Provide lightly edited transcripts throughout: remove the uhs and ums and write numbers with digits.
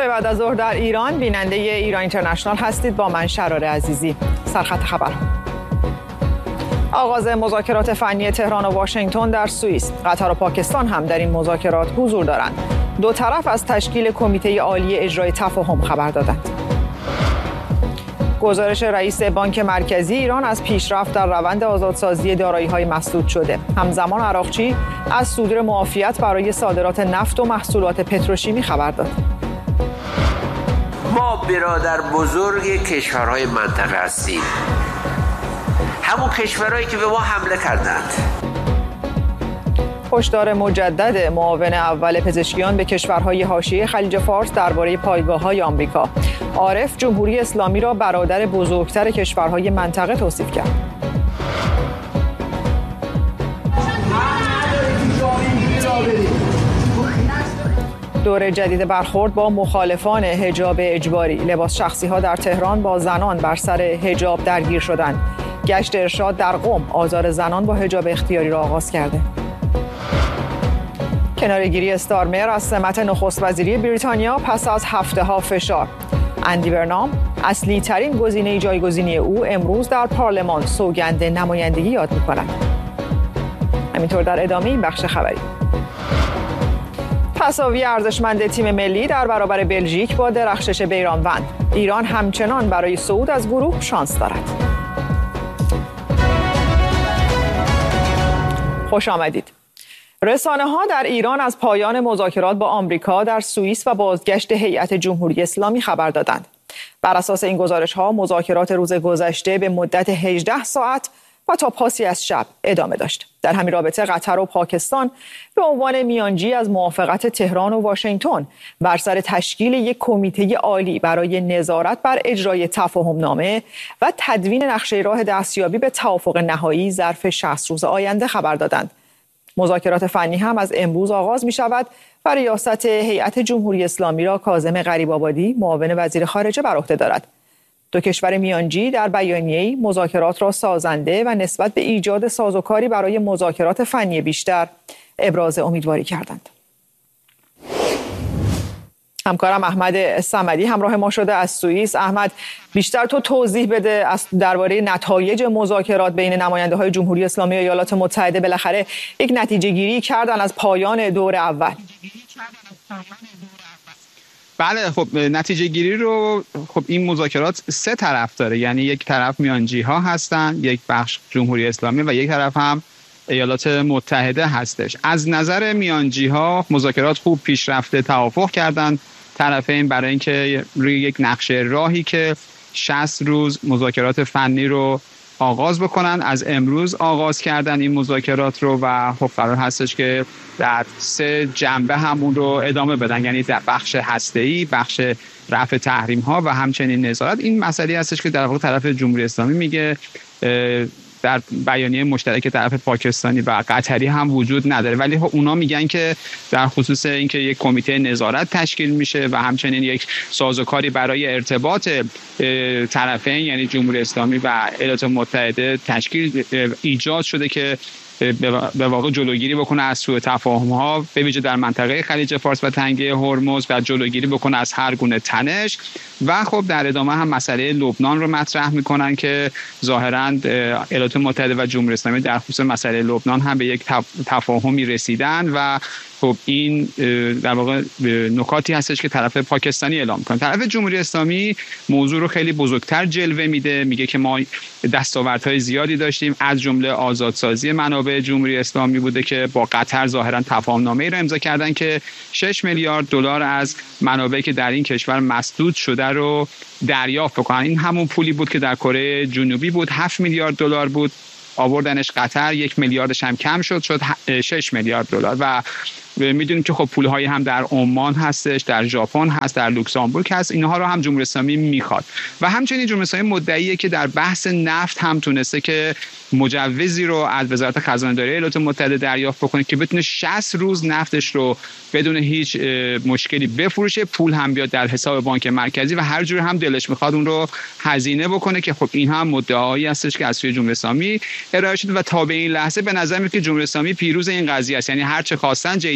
صبح بعد از ظهر در ایران بیننده ایران اینترنشنال هستید. با من شراره عزیزی. سرخط خبر. آغاز مذاکرات فنی تهران و واشنگتن در سوئیس. قطر و پاکستان هم در این مذاکرات حضور دارند. دو طرف از تشکیل کمیته عالی اجرای تفاهم خبر دادند. گزارش رئیس بانک مرکزی ایران از پیشرفت در روند آزادسازی دارایی‌های مسدود شده. همزمان عراقچی از صدور معافیت برای صادرات نفت و محصولات پتروشیمی خبر داد. ما برادر بزرگ کشورهای منطقه هستیم. همون کشورهایی که به ما حمله کردند. هشدار مجدد معاون اول پزشکیان به کشورهای حاشیه خلیج فارس درباره پایگاه‌های آمریکا. عارف جمهوری اسلامی را برادر بزرگتر کشورهای منطقه توصیف کرد. دور جدید برخورد با مخالفان حجاب اجباری. لباس شخصی‌ها در تهران با زنان بر سر حجاب درگیر شدند. گشت ارشاد در قم آزار زنان با حجاب اختیاری را آغاز کرده. کناره‌گیری استارمر از سمت نخست وزیری بریتانیا پس از هفته‌ها فشار. اندی برنام اصلی ترین گزینه جایگزینی او امروز در پارلمان سوگند نمایندگی یاد می‌کند. همینطور در ادامه این بخش خبری. تساوی ارزشمند تیم ملی در برابر بلژیک با درخشش بیرانوند. ایران همچنان برای صعود از گروه شانس دارد. خوش آمدید. رسانه‌ها در ایران از پایان مذاکرات با آمریکا در سوئیس و بازگشت هیئت جمهوری اسلامی خبر دادند. بر اساس این گزارش‌ها مذاکرات روز گذشته به مدت 18 ساعت و تا پاسی از شب ادامه داشت. در همین رابطه قطر و پاکستان به عنوان میانجی از موافقت تهران و واشنگتن بر سر تشکیل یک کمیته عالی برای نظارت بر اجرای تفاهم‌نامه و تدوین نقشه راه دستیابی به توافق نهایی ظرف 60 روز آینده خبر دادند. مذاکرات فنی هم از امروز آغاز می شود و ریاست هیئت جمهوری اسلامی را کاظم غریب‌آبادی معاون وزیر خارجه بر عهده دارد. دو کشور میانجی در بیانیه‌ای مذاکرات را سازنده و نسبت به ایجاد سازوکاری برای مذاکرات فنی بیشتر ابراز امیدواری کردند. همکارم احمد صمدی همراه ما شده از سوئیس. احمد، بیشتر تو توضیح بده درباره نتایج مذاکرات بین نماینده‌های جمهوری اسلامی و ایالات متحده. بالاخره یک نتیجه گیری کردن از پایان دور اول. بله، خب نتیجه گیری رو این مذاکرات سه طرف داره، یعنی یک طرف میانجی ها هستن، یک بخش جمهوری اسلامی و یک طرف هم ایالات متحده هستش. از نظر میانجی ها مذاکرات خوب پیشرفته، توافق کردن طرفین برای اینکه روی یک نقشه راهی که 60 روز مذاکرات فنی رو آغاز بکنن. از امروز آغاز کردن این مذاکرات رو و خب قرار هستش که در 3 جنبه هم اون رو ادامه بدن، یعنی در بخش هسته‌ای، بخش رفع تحریم ها و همچنین نظارت. این مسئله هستش که در واقع طرف جمهوری اسلامی میگه در بیانیه مشترک طرف پاکستانی و قطری هم وجود نداره، ولی اونا میگن که در خصوص اینکه یک کمیته نظارت تشکیل میشه و همچنین یک سازوکاری برای ارتباط طرفین یعنی جمهوری اسلامی و ایالات متحده تشکیل ایجاد شده که به واقع جلوگیری بکنه از سوء تفاهم‌ها به ویژه در منطقه خلیج فارس و تنگه هرمز و جلوگیری بکنه از هر گونه تنش. و خب در ادامه هم مسئله لبنان رو مطرح میکنن که ظاهراً ایالات متحده و جمهوری اسلامی در خصوص مسئله لبنان هم به یک تفاهمی رسیدن و خب این در واقع نکاتی هستش که طرف پاکستانی اعلام میکنه. طرف جمهوری اسلامی موضوع رو خیلی بزرگتر جلوه میده، میگه که ما دستاوردهای زیادی داشتیم، از جمله آزادسازی منابع جمهوری اسلامی بوده که با قطر ظاهرا تفاهم‌نامه‌ای را امضا کردن که 6 میلیارد دلار از منابعی که در این کشور مسدود شده رو دریافت بکنن. این همون پولی بود که در کره جنوبی بود، 7 میلیارد دلار بود، آوردنش قطر، 1 میلیاردش هم کم شد 6 میلیارد دلار. و میدونیم که خب پول‌های هم در عمان هستش، در ژاپن هست، در لوکزامبورگ هست، اینها رو هم جمهوری اسلامی میخواد. و همچنین جمهوری اسلامی مدعیه که در بحث نفت هم تونسته که مجوزی رو از وزارت خزانه‌داری ایالات متحده دریافت بکنه که بتونه 60 روز نفتش رو بدون هیچ مشکلی بفروشه، پول هم بیاد در حساب بانک مرکزی و هر جور هم دلش میخواد اون رو هزینه بکنه که خب این هم مدعایی هستش که از سوی جمهوری اسلامی ارائه شده. و تا به این لحظه به نظر میاد که جمهوری اسلامی پیروز این قضیه است، یعنی هر چه خواستن JD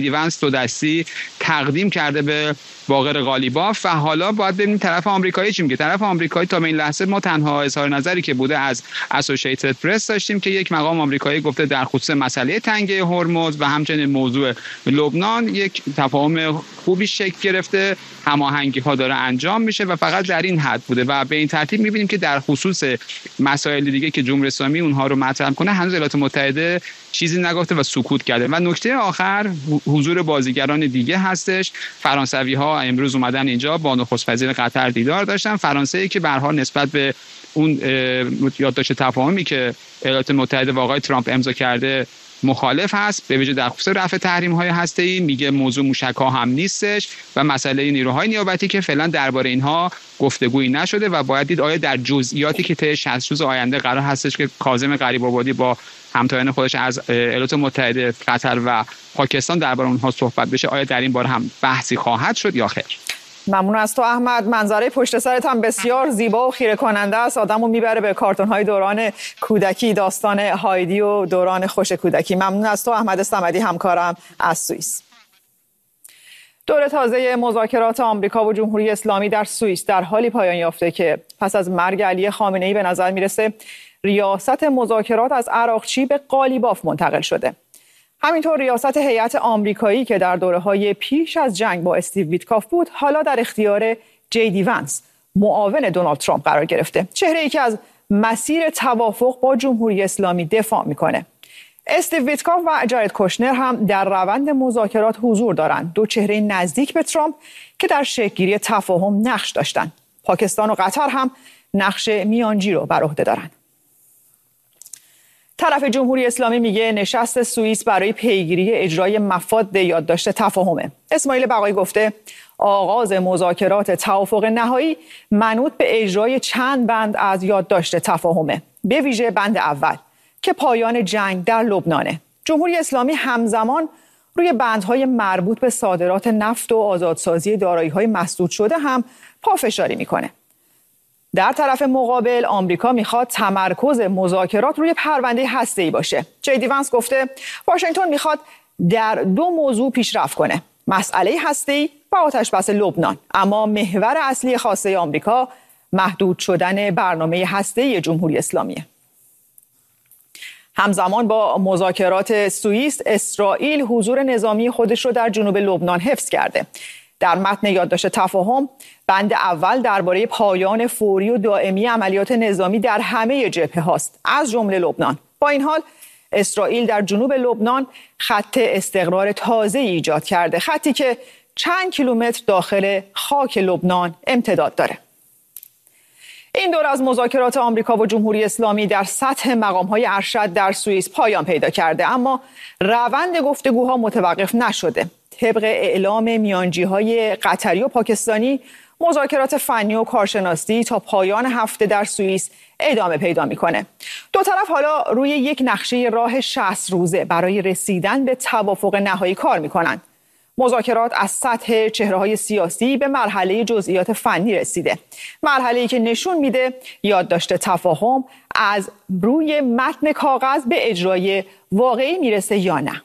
جی وانس دو دستی تقدیم کرده به باقر قالیباف و حالا باید ببینیم طرف آمریکایی چی میگه. طرف آمریکایی تا به این لحظه ما تنها اظهار نظری که بوده از اسوسییتد پرس داشتیم که یک مقام آمریکایی گفته در خصوص مسئله تنگه هرمز و همچنین موضوع لبنان یک تفاهم خوبی شکل گرفته، هماهنگی ها داره انجام میشه و فقط در این حد بوده و به این ترتیب میبینیم که در خصوص مسائل دیگه که جمهوری اسلامی اونها رو مطرح کنه هنوز ایالات متحده چیزی نگفته و سکوت کرده. و نکته آخر حضور بازیگران دیگه هستش. فرانسوی ها امروز اومدن اینجا با نخست وزیر قطر دیدار داشتن. فرانسه که به هر حال نسبت به اون یادداشت تفاهمی که ایالات متحده با آقای ترامپ امضا کرده مخالف هست، به ویژه در خصوص رفع تحریم‌های هسته‌ای. میگه موضوع موشک‌ها هم نیستش و مسئله نیروهای نیابتی که فعلا درباره اینها گفتگویی نشده و باید دید آیا در جزئیاتی که طی 60 روز آینده قرار هستش که کاظم غریب‌آبادی با همتایان خودش از ایالات متحده، قطر و پاکستان درباره اونها صحبت بشه، آیا در این باره هم بحثی خواهد شد یا خیر؟ ممنون از تو احمد. منظره پشت سرت هم بسیار زیبا و خیره کننده است. آدمو میبره به کارتون‌های دوران کودکی، داستان هایدی و دوران خوش کودکی. ممنون از تو احمد صمدی همکارم از سوئیس. دور تازه مذاکرات آمریکا و جمهوری اسلامی در سوئیس در حالی پایان یافته که پس از مرگ علی خامنه‌ای به نظر میرسه ریاست مذاکرات از عراقچی به قالیباف منتقل شده. همینطور ریاست هیئت آمریکایی که در دوره‌های پیش از جنگ با استیو ویتکاف بود، حالا در اختیار JD وانس، معاون دونالد ترامپ قرار گرفته. چهره‌ای که از مسیر توافق با جمهوری اسلامی دفاع میکنه. استیو ویتکاف و جارد کوشنر هم در روند مذاکرات حضور دارند. دو چهره نزدیک به ترامپ که در شکل‌گیری تفاهم نقش داشتند. پاکستان و قطر هم نقش میانجی رو بر عهده دارند. طرف جمهوری اسلامی میگه نشست سوئیس برای پیگیری اجرای مفاد یادداشت تفاهمه. اسماعیل بقایی گفته آغاز مذاکرات توافق نهایی منوط به اجرای چند بند از یادداشت تفاهمه، به ویژه بند اول که پایان جنگ در لبنانه. جمهوری اسلامی همزمان روی بندهای مربوط به صادرات نفت و آزادسازی دارایی‌های مسدود شده هم پافشاری میکنه. در طرف مقابل آمریکا میخواد تمرکز مذاکرات روی پرونده هسته‌ای باشه. JD وانس گفته واشنگتن میخواد در دو موضوع پیشرفت کنه: مسئله هسته‌ای و آتش‌بس لبنان. اما محور اصلی خواسته آمریکا محدود شدن برنامه هسته‌ای جمهوری اسلامیه. همزمان با مذاکرات سوئیس، اسرائیل حضور نظامی خودش رو در جنوب لبنان حفظ کرده. در متن یادداشت تفاهم بند اول درباره پایان فوری و دائمی عملیات نظامی در همه جبهه هاست، از جمله لبنان. با این حال اسرائیل در جنوب لبنان خط استقرار تازه ایجاد کرده، خطی که چند کیلومتر داخل خاک لبنان امتداد داره. این دور از مذاکرات آمریکا و جمهوری اسلامی در سطح مقام‌های ارشد در سوئیس پایان پیدا کرده، اما روند گفتگوها متوقف نشده. طبق اعلام میانجی‌های قطری و پاکستانی، مذاکرات فنی و کارشناسی تا پایان هفته در سوئیس ادامه پیدا می‌کنه. دو طرف حالا روی یک نقشه راه 60 روزه برای رسیدن به توافق نهایی کار می‌کنند. مذاکرات از سطح چهره‌های سیاسی به مرحله جزئیات فنی رسیده. مرحله‌ای که نشون میده یادداشت تفاهم از روی متن کاغذ به اجرای واقعی میرسه یا نه.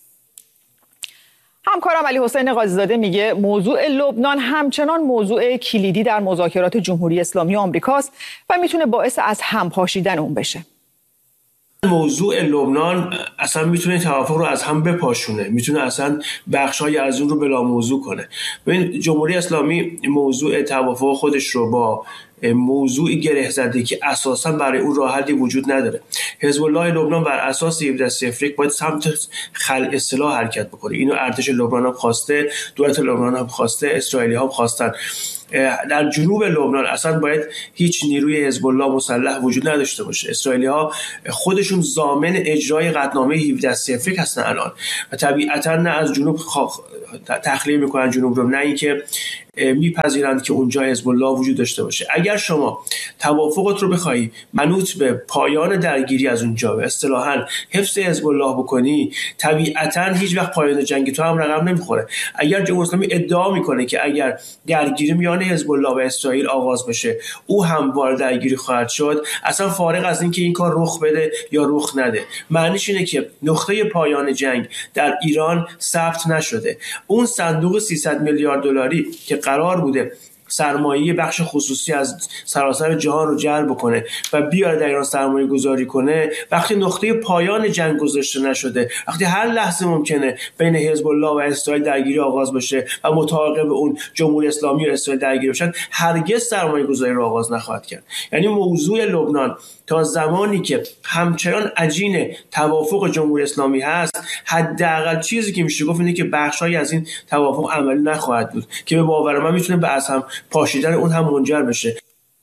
همکارم علی حسین قاضی‌زاده میگه موضوع لبنان همچنان موضوع کلیدی در مذاکرات جمهوری اسلامی و آمریکاست و میتونه باعث از هم پاشیدن اون بشه. موضوع لبنان اصلا میتونه توافق رو از هم بپاشونه، میتونه اصلا بخشای از اون رو بلا موضوع کنه. ببین جمهوری اسلامی موضوع توافق خودش رو با موضوعی گره زده که اساسا برای اون راه حلی وجود نداره. حزب الله لبنان بر اساس 17 باید سمت خلع سلاح حرکت بکنه. اینو ارتش لبنان هم خواسته، دولت لبنان هم خواسته، اسرائیلی هم خواستن. در جنوب لبنان اصلا باید هیچ نیروی حزب الله مسلح وجود نداشته باشه. اسرائیلی ها خودشون ضامن اجرای قطعنامه 17 هستن الان و طبیعتا نه از جنوب تخلیه میکنن جنوب رو، نه اینکه میپذیرند که اونجا حزب الله وجود داشته باشه. اگر شما توافقت رو بخوای منوط به پایان درگیری از اونجا به اصطلاحاً حفظ حزب الله بکنی، طبیعتاً هیچ وقت پایان جنگ تو هم رقم نمیخوره. اگر جمهوری اسلامی ادعا میکنه که اگر درگیری میان حزب الله و اسرائیل آغاز بشه او هم وارد درگیری خواهد شد، اصلا فارغ از اینکه این کار رخ بده یا رخ نده، معنیش اینه که نقطه پایان جنگ در ایران ثبت نشده. اون صندوق 300 میلیارد دلاری که قرار بوده سرمایه بخش خصوصی از سراسر جهان رو جلب کنه و بیاره در ایران سرمایه گذاری کنه، وقتی نقطه پایان جنگ گذاشته نشده، وقتی هر لحظه ممکنه بین حزب الله و اسرائیل درگیری آغاز بشه و متعاقب اون جمهوری اسلامی و اسرائیل درگیری بشن، هرگز سرمایه گذاری رو آغاز نخواهد کرد. یعنی موضوع لبنان تا زمانی که همچنان عجین توافق جمهوری اسلامی هست، حداقل چیزی که میشه گفت اینه که بخشایی از این توافق عملی نخواهد بود که به باور من میتونه به از هم پاشیدن اون هم منجر بشه.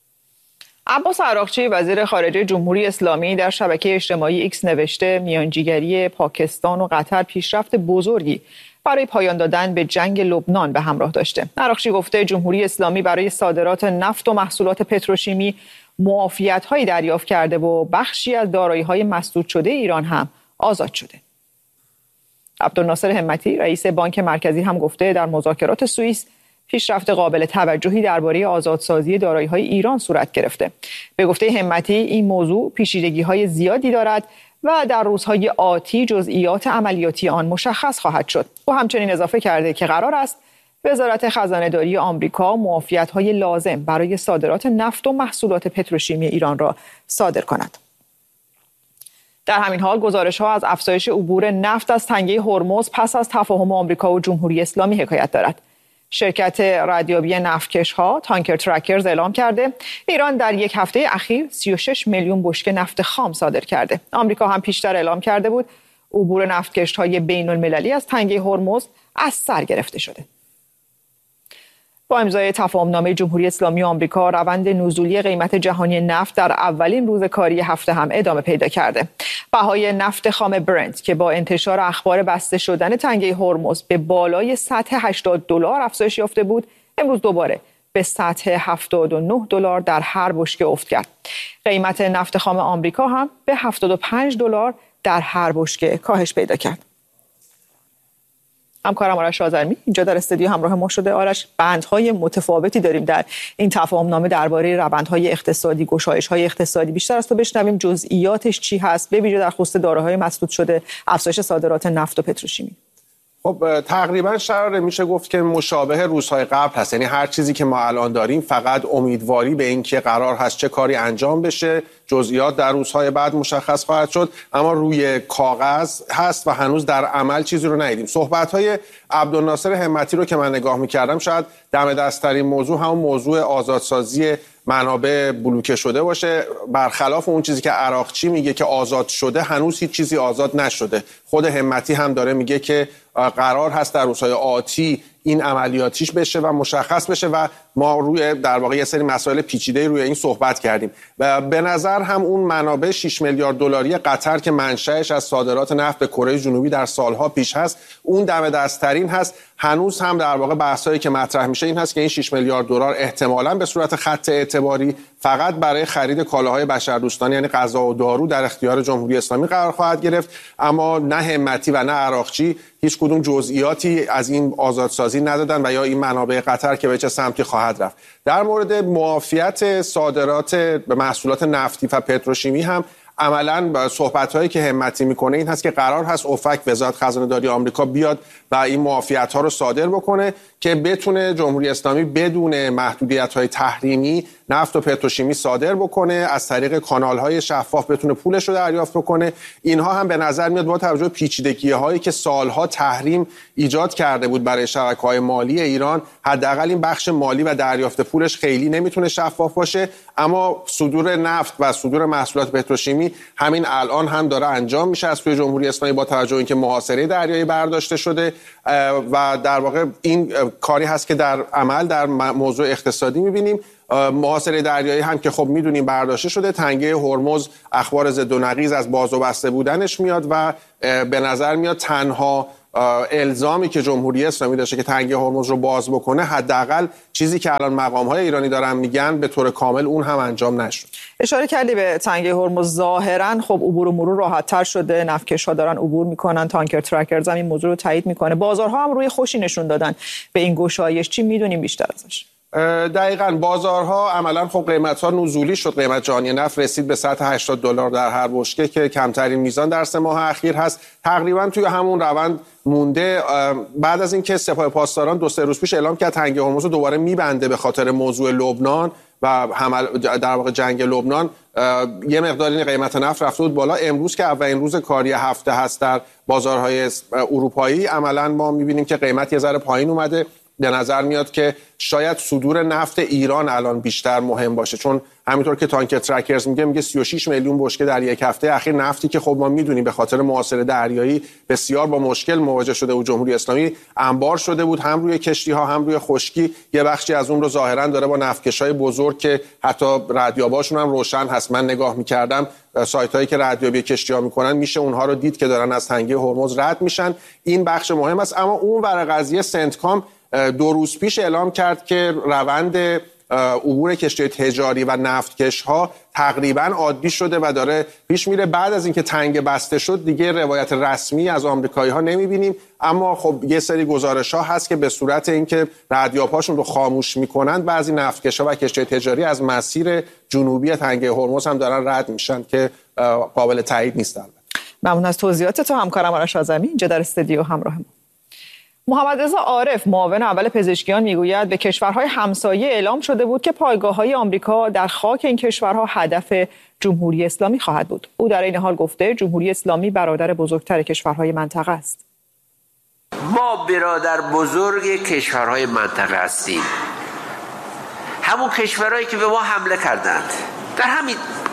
عباس عراقچی وزیر خارجه جمهوری اسلامی در شبکه اجتماعی ایکس نوشته میانجیگری پاکستان و قطر پیشرفت بزرگی برای پایان دادن به جنگ لبنان به همراه داشته. عراقچی گفته جمهوری اسلامی برای صادرات نفت و محصولات پتروشیمی معافیت‌هایی دریافت کرده و بخشی از دارایی‌های مسدود شده ایران هم آزاد شده. عبدالناصر همتی رئیس بانک مرکزی هم گفته در مذاکرات سوئیس پیشرفت قابل توجهی درباره آزادسازی دارایی‌های ایران صورت گرفته. به گفته همتی این موضوع پیچیدگی‌های زیادی دارد و در روزهای آتی جزئیات عملیاتی آن مشخص خواهد شد. او همچنین اضافه کرده که قرار است وزارت خزانه‌داری آمریکا معافیت‌های لازم برای صادرات نفت و محصولات پتروشیمی ایران را صادر کند. در همین حال گزارش‌ها از افزایش عبور نفت از تنگه هرمز پس از تفاهم آمریکا و جمهوری اسلامی حکایت دارد. شرکت ردیابی نفتکش‌ها تانکر ترکرز اعلام کرده ایران در یک هفته اخیر 36 میلیون بشکه نفت خام صادر کرده. آمریکا هم پیشتر اعلام کرده بود عبور نفتکش‌های بین‌المللی از تنگه هرمز از سر گرفته شده. با امضای تفاهمنامه جمهوری اسلامی و آمریکا، روند نزولی قیمت جهانی نفت در اولین روز کاری هفته هم ادامه پیدا کرده. بهای نفت خام برنت که با انتشار اخبار بسته شدن تنگه هرمز به بالای سطح $80 افزایش یافته بود، امروز دوباره به سطح $79 در هر بشکه افت کرد. قیمت نفت خام آمریکا هم به $75 در هر بشکه کاهش پیدا کرد. همکارم آرش آذرمی اینجا در استودیو همراه ما شده. آرش، بندهای متفاوتی داریم در این تفاهمنامه درباره روندهای اقتصادی، گشایش‌های اقتصادی. بیشتر از تو بشنویم جزئیاتش چی هست، به ویژه در خصوص دارایی‌های مسدود شده، افزایش صادرات نفت و پتروشیمی. خب تقریبا شرار میشه گفت که مشابه روزهای قبل هست. یعنی هر چیزی که ما الان داریم فقط امیدواری به این که قرار هست چه کاری انجام بشه، جزئیات در روزهای بعد مشخص خواهد شد، اما روی کاغذ هست و هنوز در عمل چیزی رو ندیدیم. صحبت‌های عبدالناصر همتی رو که من نگاه می‌کردم شاید دم دست‌ترین موضوع همون موضوع آزادسازی منابع بلوکه شده باشه، برخلاف اون چیزی که عراقچی میگه که آزاد شده، هنوز هیچ چیزی آزاد نشده. خود همتی هم داره میگه که قرار هست در روزهای آتی این عملیاتیش بشه و مشخص بشه و ما روی در واقع یه سری مسائل پیچیده روی این صحبت کردیم. و به نظر هم اون منابع 6 میلیارد دلاری قطر که منشأش از صادرات نفت به کره جنوبی در سالها پیش هست، اون دم دستترین هست. هنوز هم در واقع بحثایی که مطرح میشه این هست که این 6 میلیارد دلار احتمالاً به صورت خط اعتباری فقط برای خرید کالاهای بشردوستانه یعنی غذا و دارو در اختیار جمهوری اسلامی قرار خواهد گرفت. اما نه همتی و نه عراقچی هیچ کدوم جزئیاتی از این آزادسازی ندادن و یا این منابع قطر که به چه سمتی خواهد رفت. در مورد معافیت صادرات به محصولات نفتی و پتروشیمی هم عملاً صحبت‌هایی که همتی میکنه این هست که قرار هست اوفک وزارت خزانه‌داری آمریکا بیاد و این معافیت‌ها رو صادر بکنه که بتونه جمهوری اسلامی بدون محدودیت‌های تحریمی نفت و پتروشیمی صادر بکنه، از طریق کانال‌های شفاف بتونه پولش رو دریافت بکنه. اینها هم به نظر میاد با توجه به پیچیدگی‌هایی که سالها تحریم ایجاد کرده بود برای شبکه‌های مالی ایران، حداقل این بخش مالی و دریافت پولش خیلی نمیتونه شفاف باشه. اما صدور نفت و صدور محصولات پتروشیمی همین الان هم داره انجام میشه از سوی جمهوری اسلامی با توجه به اینکه محاصره دریایی برداشته شده و در واقع این کاری هست که در عمل در موضوع اقتصادی میبینیم. محاصره دریایی هم که خب میدونیم برداشته شده، تنگه هرمز اخبار ضد و نقیض از باز و بسته بودنش میاد و به نظر میاد تنها الزامی که جمهوری اسلامی داشته که تنگه هرمز رو باز بکنه، حداقل چیزی که الان مقام‌های ایرانی دارن میگن به طور کامل اون هم انجام نشد. اشاره کردی به تنگه هرمز. ظاهرا خب عبور و مرور راحت‌تر شده، نفتکش‌ها دارن عبور میکنن، تانکر ترکرز هم این موضوع رو تایید میکنه. بازارها هم روی خوشی نشون دادن به این گشایش. چی میدونیم بیشتر ازش؟ دقیقاً بازارها عملاً خب قیمت‌ها نزولی شد. قیمت جهانی نفت رسید به سطح $80 در هر بشکه که کمترین میزان در 3 ماه اخیر هست. تقریباً توی همون روند مونده. بعد از اینکه سپاه پاسداران 2-3 روز پیش اعلام کرد تنگه هرمز رو دوباره میبنده به خاطر موضوع لبنان و در واقع جنگ لبنان، یه مقداری قیمت نفت رفته بود بالا. امروز که اولین روز کاری هفته هست در بازارهای اروپایی، عملاً ما می‌بینیم که قیمت یه ذره پایین اومده. به نظر میاد که شاید صدور نفت ایران الان بیشتر مهم باشه، چون همینطور که تانکر ترکرز میگه 36 میلیون بشکه در یک هفته اخیر، نفتی که خب ما میدونیم به خاطر محاصره دریایی بسیار با مشکل مواجه شده و جمهوری اسلامی انبار شده بود، هم روی کشتی ها هم روی خشکی. یه بخشی از اون رو ظاهرا داره با نفتکش‌های بزرگ که حتی ردیاباشون هم روشن هست. من نگاه میکردم سایت هایی که ردیابی کشتی ها میکنن، میشه اونها رو دید که دارن از تنگه هرمز رد میشن. این بخش مهم است. اما اون ور قضیه سنتکام 2 روز پیش اعلام کرد که روند عبور کشتی تجاری و نفتکش ها تقریبا عادی شده و داره پیش میره. بعد از اینکه تنگه بسته شد دیگه روایت رسمی از آمریکایی ها نمیبینیم، اما خب یه سری گزارش ها هست که به صورت اینکه ردیاب هاشون رو خاموش میکنن بعضی نفتکش ها و کشتی تجاری از مسیر جنوبی تنگه هرمز هم دارن رد میشن که قابل تایید نیست. ممنون از توضیحات تو همکارم آرش اعظمی اینجا در استودیو همراه ما. محمد رضا عارف معاون اول پزشکیان میگوید به کشورهای همسایه اعلام شده بود که پایگاه‌های آمریکا در خاک این کشورها هدف جمهوری اسلامی خواهد بود. او در این حال گفته جمهوری اسلامی برادر بزرگتر کشورهای منطقه است. ما برادر بزرگ کشورهای منطقه هستیم. همون کشورهایی که به ما حمله کردند در همین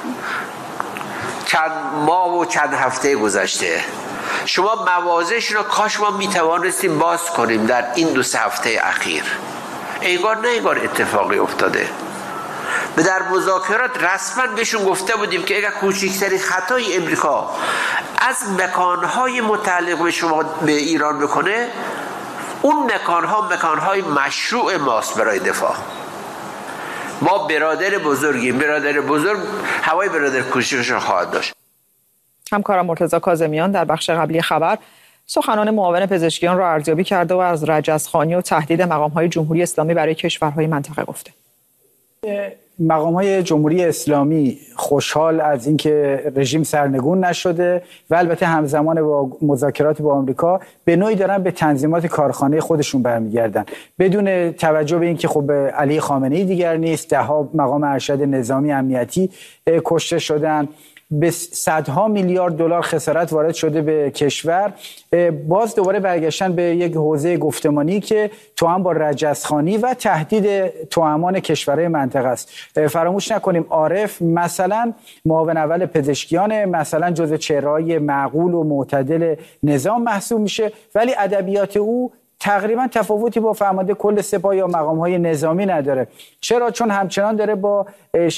چند ماه و چند هفته گذشته، شما موازش رو کاش ما میتوانستیم باز کنیم در این 2-3 هفته اخیر. ایگار نه ایگار اتفاقی افتاده. به در مذاکرات رسما بهشون گفته بودیم که اگر کوچکترین خطای امریکا از مکانهای متعلق به شما به ایران بکنه، اون مکانهای مشروع ماست برای دفاع. ما برادر بزرگیم. برادر بزرگ هوای برادر کوچکش رو خواهد داشت. همکارم مرتضی کاظمیان در بخش قبلی خبر سخنان معاون پزشکیان را ارزیابی کرده و از رجزخوانی و تهدید مقام‌های جمهوری اسلامی برای کشورهای منطقه گفته. مقام‌های جمهوری اسلامی خوشحال از اینکه رژیم سرنگون نشده و البته همزمان با مذاکرات با آمریکا به نوعی دارن به تنظیمات کارخانه خودشون برمیگردن، بدون توجه به اینکه خب علی خامنه‌ای دیگر نیست، ده‌ها مقام ارشد نظامی امنیتی کشته شدن، به صدها میلیارد دلار خسارت وارد شده به کشور. باز دوباره برگشتن به یک حوزه گفتمانی که توأم با رجزخوانی و تهدید توأمان کشورهای منطقه است. فراموش نکنیم عارف مثلا معاون اول پزشکیان، مثلا جزء چهره‌های معقول و معتدل نظام محسوب میشه، ولی ادبیات او تقریبا تفاوتی با فرمانده کل سپاه یا مقام‌های نظامی نداره. چرا؟ چون همچنان داره با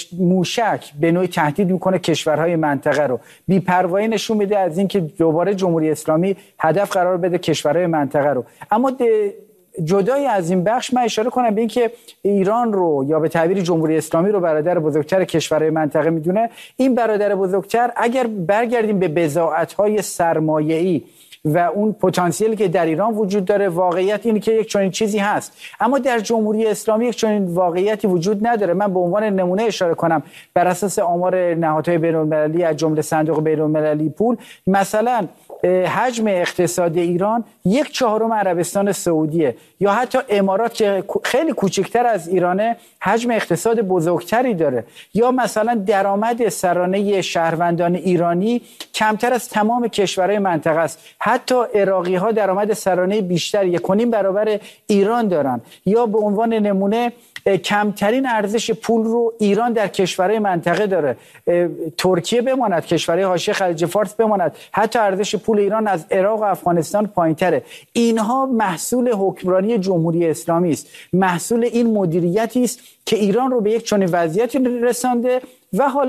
موشک به نوعی تهدید میکنه کشورهای منطقه رو. بی‌پروایی نشون میده از اینکه دوباره جمهوری اسلامی هدف قرار بده کشورهای منطقه رو. اما جدای از این بخش من اشاره کنم به اینکه ایران رو یا به تعبیر جمهوری اسلامی رو برادر بزرگتر کشورهای منطقه میدونه. این برادر بزرگتر اگر برگردیم به بضاعت‌های سرمایه‌ای و اون پتانسیلی که در ایران وجود داره، واقعیت اینه که یک چنین چیزی هست، اما در جمهوری اسلامی یک چنین واقعیتی وجود نداره. من به عنوان نمونه اشاره کنم بر اساس آمار نهادهای بین‌المللی از جمله صندوق بین‌المللی پول، مثلا حجم اقتصاد ایران 1/4 عربستان سعودیه، یا حتی امارات که خیلی کوچکتر از ایرانه حجم اقتصاد بزرگتری داره، یا مثلا درآمد سرانه شهروندان ایرانی کمتر از تمام کشورهای منطقه است. حتی عراقی ها درآمد سرانه بیشتر 1.5 برابر ایران دارن. یا به عنوان نمونه کمترین ارزش پول رو ایران در کشورهای منطقه داره. ترکیه بماند، کشورهای حاشیه خلیج فارس بماند، حتی ارزش پول ایران از عراق و افغانستان پایینتره. اینها محصول حکمرانی جمهوری اسلامی است، محصول این مدیریتی است که ایران رو به یک چنین وضعیتی رسانده و حالا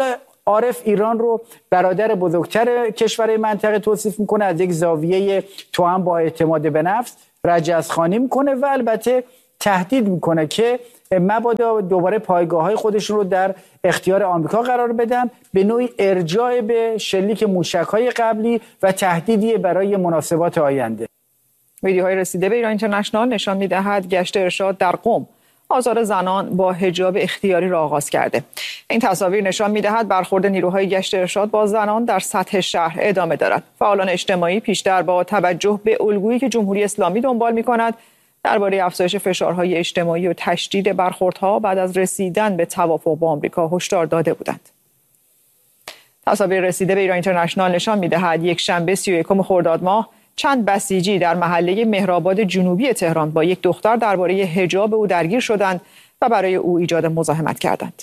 عارف ایران رو برادر بزرگتر کشورهای منطقه توصیف میکنه، از یک زاویه توأم با اعتماد به نفس رجزخوانی میکنه و البته تهدید میکنه که مبادا دوباره پایگاه‌های خودشون رو در اختیار آمریکا قرار بدن، به نوعی ارجاع به شلیک موشک‌های قبلی و تهدیدی برای مناسبات آینده. ویدیوهای رسیده به ایران اینترنشنال نشان می‌دهد گشت ارشاد در قم آزار زنان با حجاب اختیاری را آغاز کرده. این تصاویر نشان می‌دهد برخورد نیروهای گشت ارشاد با زنان در سطح شهر ادامه دارد. فعالان اجتماعی پیشتر با توجه به الگویی که جمهوری اسلامی دنبال می‌کند درباره افزایش فشارهای اجتماعی و تشدید برخوردها بعد از رسیدن به توافق با آمریکا هشدار داده بودند. تصاویر رسیده به ایران اینترنشنال نشان می‌دهد یک شنبه 31 خرداد ماه چند بسیجی در محله مهرآباد جنوبی تهران با یک دختر درباره حجاب او درگیر شدند و برای او ایجاد مزاحمت کردند.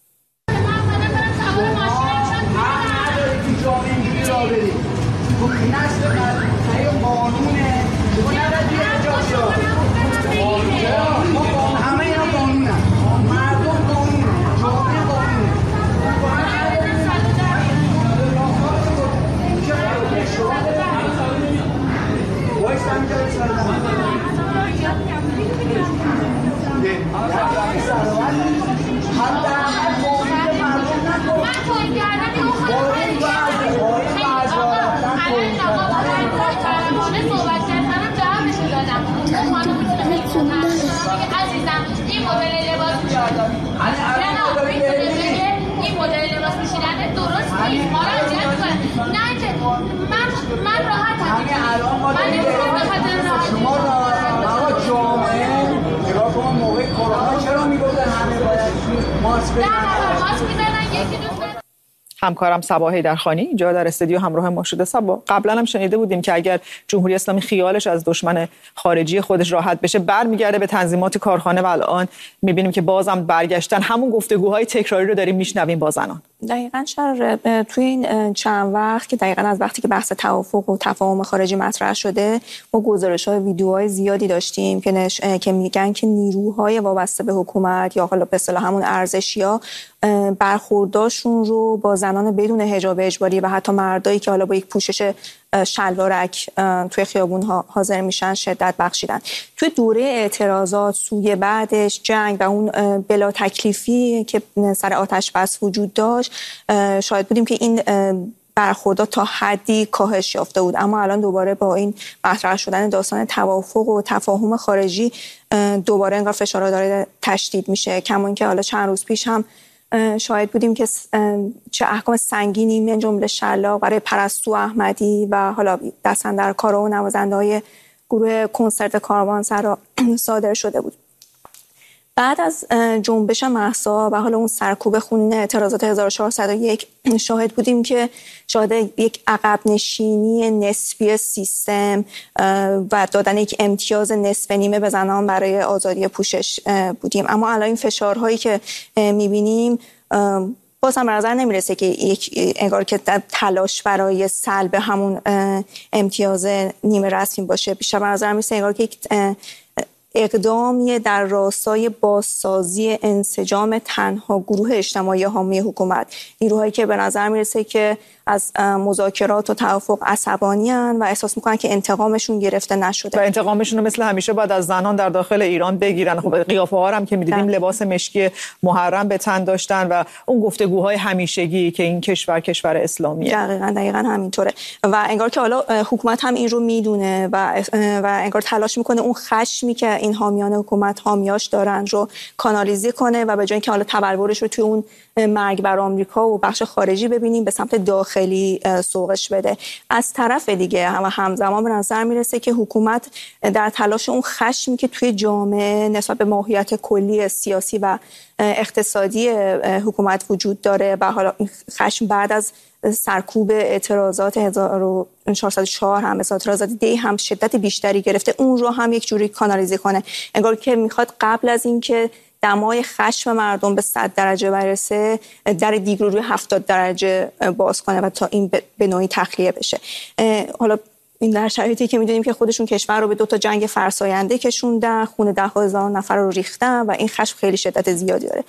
همکارم صبا حیدرخانی اینجا در استودیو همراه ما شده. صبا، قبلا هم شنیده بودیم که اگر جمهوری اسلامی خیالش از دشمن خارجی خودش راحت بشه برمیگرده به تنظیمات کارخانه و الان میبینیم که بازم برگشتن همون گفتگوهای تکراری رو داریم میشنویم با زنان. دقیقاً توی این چند وقت که دقیقاً از وقتی که بحث توافق و تفاهم خارجی مطرح شده ما گزارش‌های ویدیوهای زیادی داشتیم که میگن که نیروهای وابسته به حکومت یا حالا به اصطلاح همون ارزشیا برخورداشون رو با زنان بدون حجاب اجباری و حتی مردایی که حالا با یک پوشش شلوارک توی خیابون‌ها حاضر میشن شدت بخشیدن. توی دوره اعتراضات سوی بعدش جنگ و اون بلا تکلیفی که سر آتش بس وجود داشت شاهد بودیم که این برخوردات تا حدی کاهش یافته بود، اما الان دوباره با این مطرح شدن داستان توافق و تفاهم خارجی دوباره انگار فشارها داره تشدید میشه. کما اینکه حالا چند روز پیش هم شاهد بودیم که چه احکام سنگینی من جمله شلاق برای پرستو احمدی و حالا دست‌اندرکارا و نوازنده‌های گروه کنسرت کاروانسرا صادر شده بود. بعد از جنبش مهسا و حالا اون سرکوب خونین اعتراضات 1401 شاهد بودیم که شاهد یک عقب نشینی نسبی سیستم و دادن یک امتیاز نصف نیمه به زنان برای آزادی پوشش بودیم. اما الان این فشارهایی که می‌بینیم باز هم به نظر نمیرسه که انگار که تلاش برای سلب همون امتیاز نیمه رسمی باشه. بیشتر به نظر میرسه انگار که یک اقدامی در راستای بازسازی انسجام تنها گروه اجتماعی حامی حکومت، نیروهایی که به نظر میرسه که از مذاکرات و توافق عصبانی هستند و احساس میکنن که انتقامشون گرفته نشده و انتقامشون رو مثل همیشه باید از زنان در داخل ایران بگیرن. خب قیافه ها هم که می‌دیدیم لباس مشکی محرم به تن داشتن و اون گفتگوهای همیشگی که این کشور اسلامیه. دقیقاً همینطوره و انگار که حالا حکومت هم این رو میدونه و انگار تلاش میکنه اون خشمی که این حامیان حکومت حامیاش دارن رو کانالیزه کنه و به جای اینکه حالا تبلورش رو توی اون مرگ بر آمریکا و بخش خارجی ببینیم به سمت داخلی سوقش بده. از طرف دیگه همزمان به نظر میرسه که حکومت در تلاش اون خشمی که توی جامعه نسبت به ماهیت کلی سیاسی و اقتصادی حکومت وجود داره و حالا این خشم بعد از سرکوب اعتراضات 1404 هم اعتراضات دی هم شدت بیشتری گرفته، اون رو هم یک جوری کانالیزه کنه. انگار که میخواد قبل از اینکه دمای خشم مردم به 100 درجه برسه در دیگ رو روی 70 درجه باز کنه و تا این به نوعی تخلیه بشه. حالا این در شرایطی که میدونیم که خودشون کشور رو به 2 جنگ فرساینده کشوندن، خون 10,000 نفر رو ریختن و این خشم خیلی شدت زیادی داره.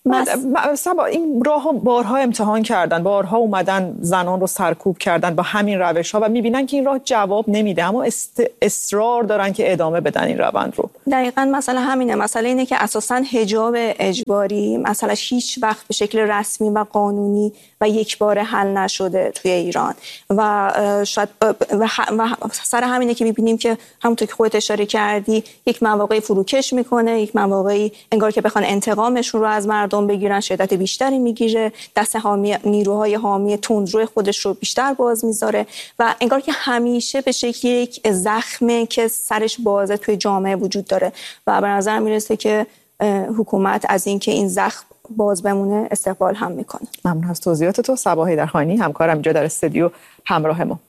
صبا این راه بارها امتحان کردن، بارها اومدن زنان رو سرکوب کردن با همین روش ها و میبینن که این راه جواب نمیده، اما اصرار دارن که ادامه بدن این روند رو. دقیقاً مسئله همینه. مسئله اینه که اساساً حجاب اجباری مثلا هیچ وقت به شکل رسمی و قانونی و یک باره حل نشده توی ایران و شاید و سر همینه که میبینیم که همونطور که خودت اشاره کردی یک مواقعی فروکش میکنه، یک مواقعی انگار که بخوان انتقامشون رو از مردم بگیرن شدت بیشتری میگیره، دست نیروهای حامی تندرو خودش رو بیشتر باز میذاره و انگار که همیشه به شکل یک زخمه که سرش بازه توی جامعه وجود داره و به نظر میرسه که حکومت از اینکه این زخم باز بمونه استقبال هم میکنه. ممنون از توضیحات تو. صبا حیدرخانی همکارم اینجا در استودیو همراه ما.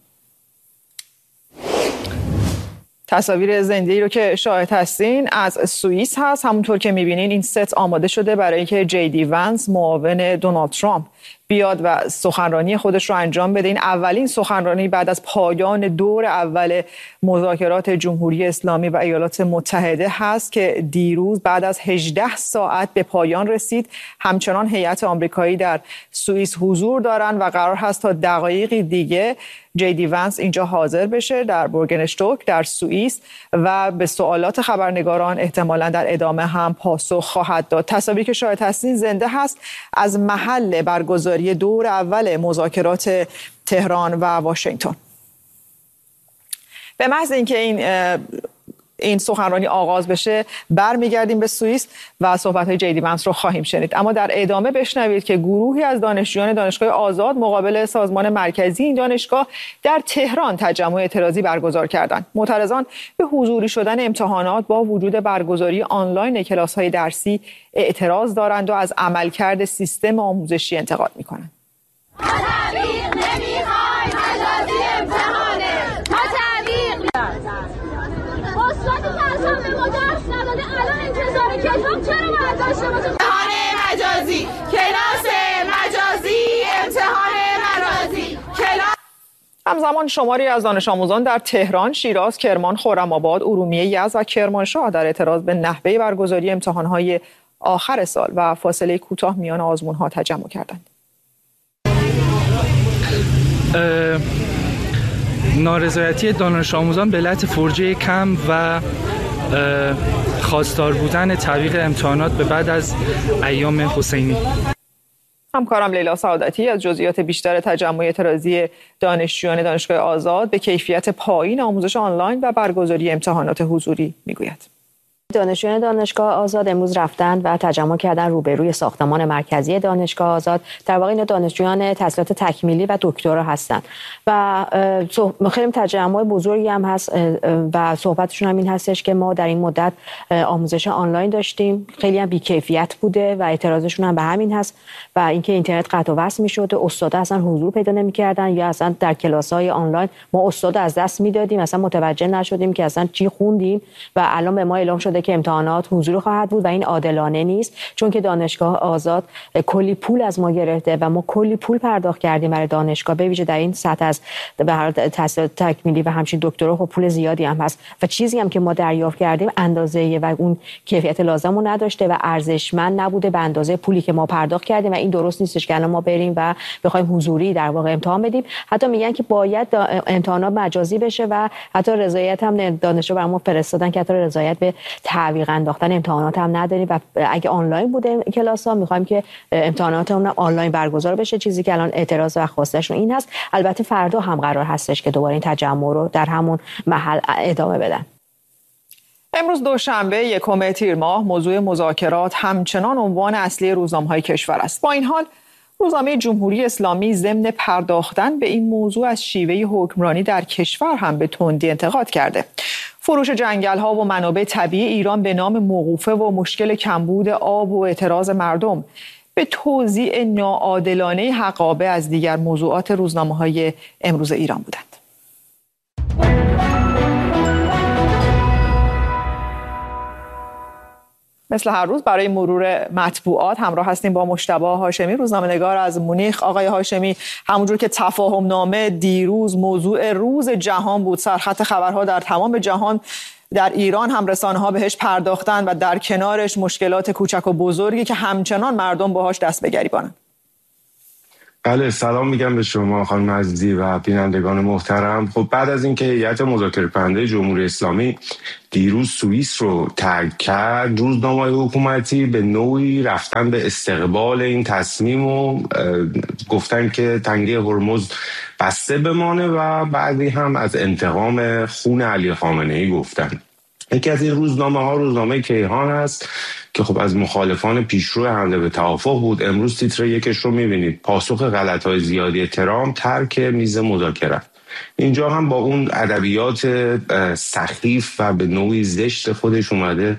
تصاویر زنده رو که شاهد هستین از سوئیس هست. همونطور که میبینین این ست آماده شده برای اینکه جی ونس معاون دونالد ترامپ بیاد و سخنرانی خودش رو انجام بده. این اولین سخنرانی بعد از پایان دور اول مذاکرات جمهوری اسلامی و ایالات متحده هست که دیروز بعد از 18 ساعت به پایان رسید. همچنان هیئت آمریکایی در سوئیس حضور دارن و قرار هست تا دقایقی دیگه جی ونس اینجا حاضر بشه در بورگنشتوک در سوئیس و به سوالات خبرنگاران احتمالاً در ادامه هم پاسخ خواهد داد. تصاویری که شاهد هستین زنده هست از محل برگزاری دور اول مذاکرات تهران و واشنگتن. به محض اینکه این سخنرانی آغاز بشه برمیگردیم به سوئیس و صحبت‌های جی ونس رو خواهیم شنید. اما در ادامه بشنوید که گروهی از دانشجویان دانشگاه آزاد مقابل سازمان مرکزی این دانشگاه در تهران تجمع اعتراضی برگزار کردند. معترضان به حضوری شدن امتحانات با وجود برگزاری آنلاین کلاس‌های درسی اعتراض دارند و از عملکرد سیستم آموزشی انتقاد می‌کنند. امتحان مجازی، کلاس مجازی، امتحان مجازی، همزمان شماری از دانش آموزان در تهران، شیراز، کرمان، خرم‌آباد، ارومیه، یزد و کرمانشاه در اعتراض به نحوه برگزاری امتحان‌های آخر سال و فاصله کوتاه میان آزمون‌ها تجمع کردند. نارضایتی دانش آموزان به علت فرجه کم و خواستار بودن تعویق امتحانات به بعد از ایام حسینی. همکارم لیلا سعادتی از جزئیات بیشتر تجمع اعتراضی دانشجویان دانشگاه آزاد به کیفیت پایین آموزش آنلاین و برگزاری امتحانات حضوری میگوید. دانشجویان دانشگاه آزاد امروز رفتند و تجمع کردن روبروی ساختمان مرکزی دانشگاه آزاد. در واقع اینا دانشجویان تحصیلات تکمیلی و دکترا هستند و خیلی تجمع بزرگی هم هست و صحبتشون هم این هستش که ما در این مدت آموزش آنلاین داشتیم، خیلی هم بی‌کیفیت بوده و اعتراضشون هم به همین هست و اینکه اینترنت قطع و وصل می‌شد و استادا اصلا حضور پیدا نمی‌کردن یا اصلا در کلاس‌های آنلاین ما استاد از دست میدادیم، اصلا متوجه نشدیم که اصلا چی خوندیم و الان به ما اعلام شده که امتحانات حضور خواهد بود و این عادلانه نیست، چون که دانشگاه آزاد کلی پول از ما گرفته و ما کلی پول پرداخت کردیم برای دانشگاه، به ویژه در این سطح از به هر تحصیلات تکمیلی و همچنین دکترا خب پول زیادی هم هست و چیزی هم که ما دریافت کردیم اندازه و اون کیفیت لازم رو نداشته و ارزشمند نبوده به اندازه پولی که ما پرداخت کردیم و این درست نیستش که الان ما بریم و بخوایم حضوری در واقع امتحان بدیم. حتی میگن که باید امتحانات مجازی بشه و حتی رضایت هم دانشجو برام فرستادن که حتی رضایت به تعویق انداختن امتحانات هم نداریم و اگه آنلاین بوده کلاس ها میخوایم که امتحاناتمون آنلاین برگزار بشه، چیزی که الان اعتراض و خواستشون این هست. البته فردا هم قرار هستش که دوباره این تجمع رو در همون محل ادامه بدن. امروز دوشنبه 1 تیر ماه موضوع مذاکرات همچنان عنوان اصلی روزنامه‌های کشور است. با این حال روزنامه جمهوری اسلامی ضمن پرداختن به این موضوع از شیوه حکمرانی در کشور هم به تندی انتقاد کرده. فروش جنگل‌ها و منابع طبیعی ایران به نام موقوفه و مشکل کمبود آب و اعتراض مردم به توزیع ناعادلانه حقابه از دیگر موضوعات روزنامه‌های امروز ایران بودند. مثل هر روز برای مرور مطبوعات همراه هستیم با مجتبی هاشمی، روزنامه‌نگار از مونیخ. آقای هاشمی، همونجور که تفاهم نامه دیروز موضوع روز جهان بود، سرخط خبرها در تمام جهان در ایران هم رسانه‌ها بهش پرداختن و در کنارش مشکلات کوچک و بزرگی که همچنان مردم باهاش دست به گریبانن. بله، سلام میگم به شما خانم عزیزی و بینندگان محترم. خب بعد از اینکه هیئت مذاکره کننده جمهوری اسلامی دیروز سوئیس رو ترک کرد، روزنامه‌های حکومتی به نوعی رفتن به استقبال این تصمیم و گفتن که تنگه هرمز بسته بمانه و بعدی هم از انتقام خون علی خامنه‌ای گفتن. یکی از این روزنامه کیهان است که خب از مخالفان پیشرو حمله به توافق بود. امروز تیتر یکش رو میبینید: پاسخ غلط‌های زیادی ترامپ، ترک میز مذاکره. اینجا هم با اون ادبیات سخیف و به نوعی زشت خودش اومده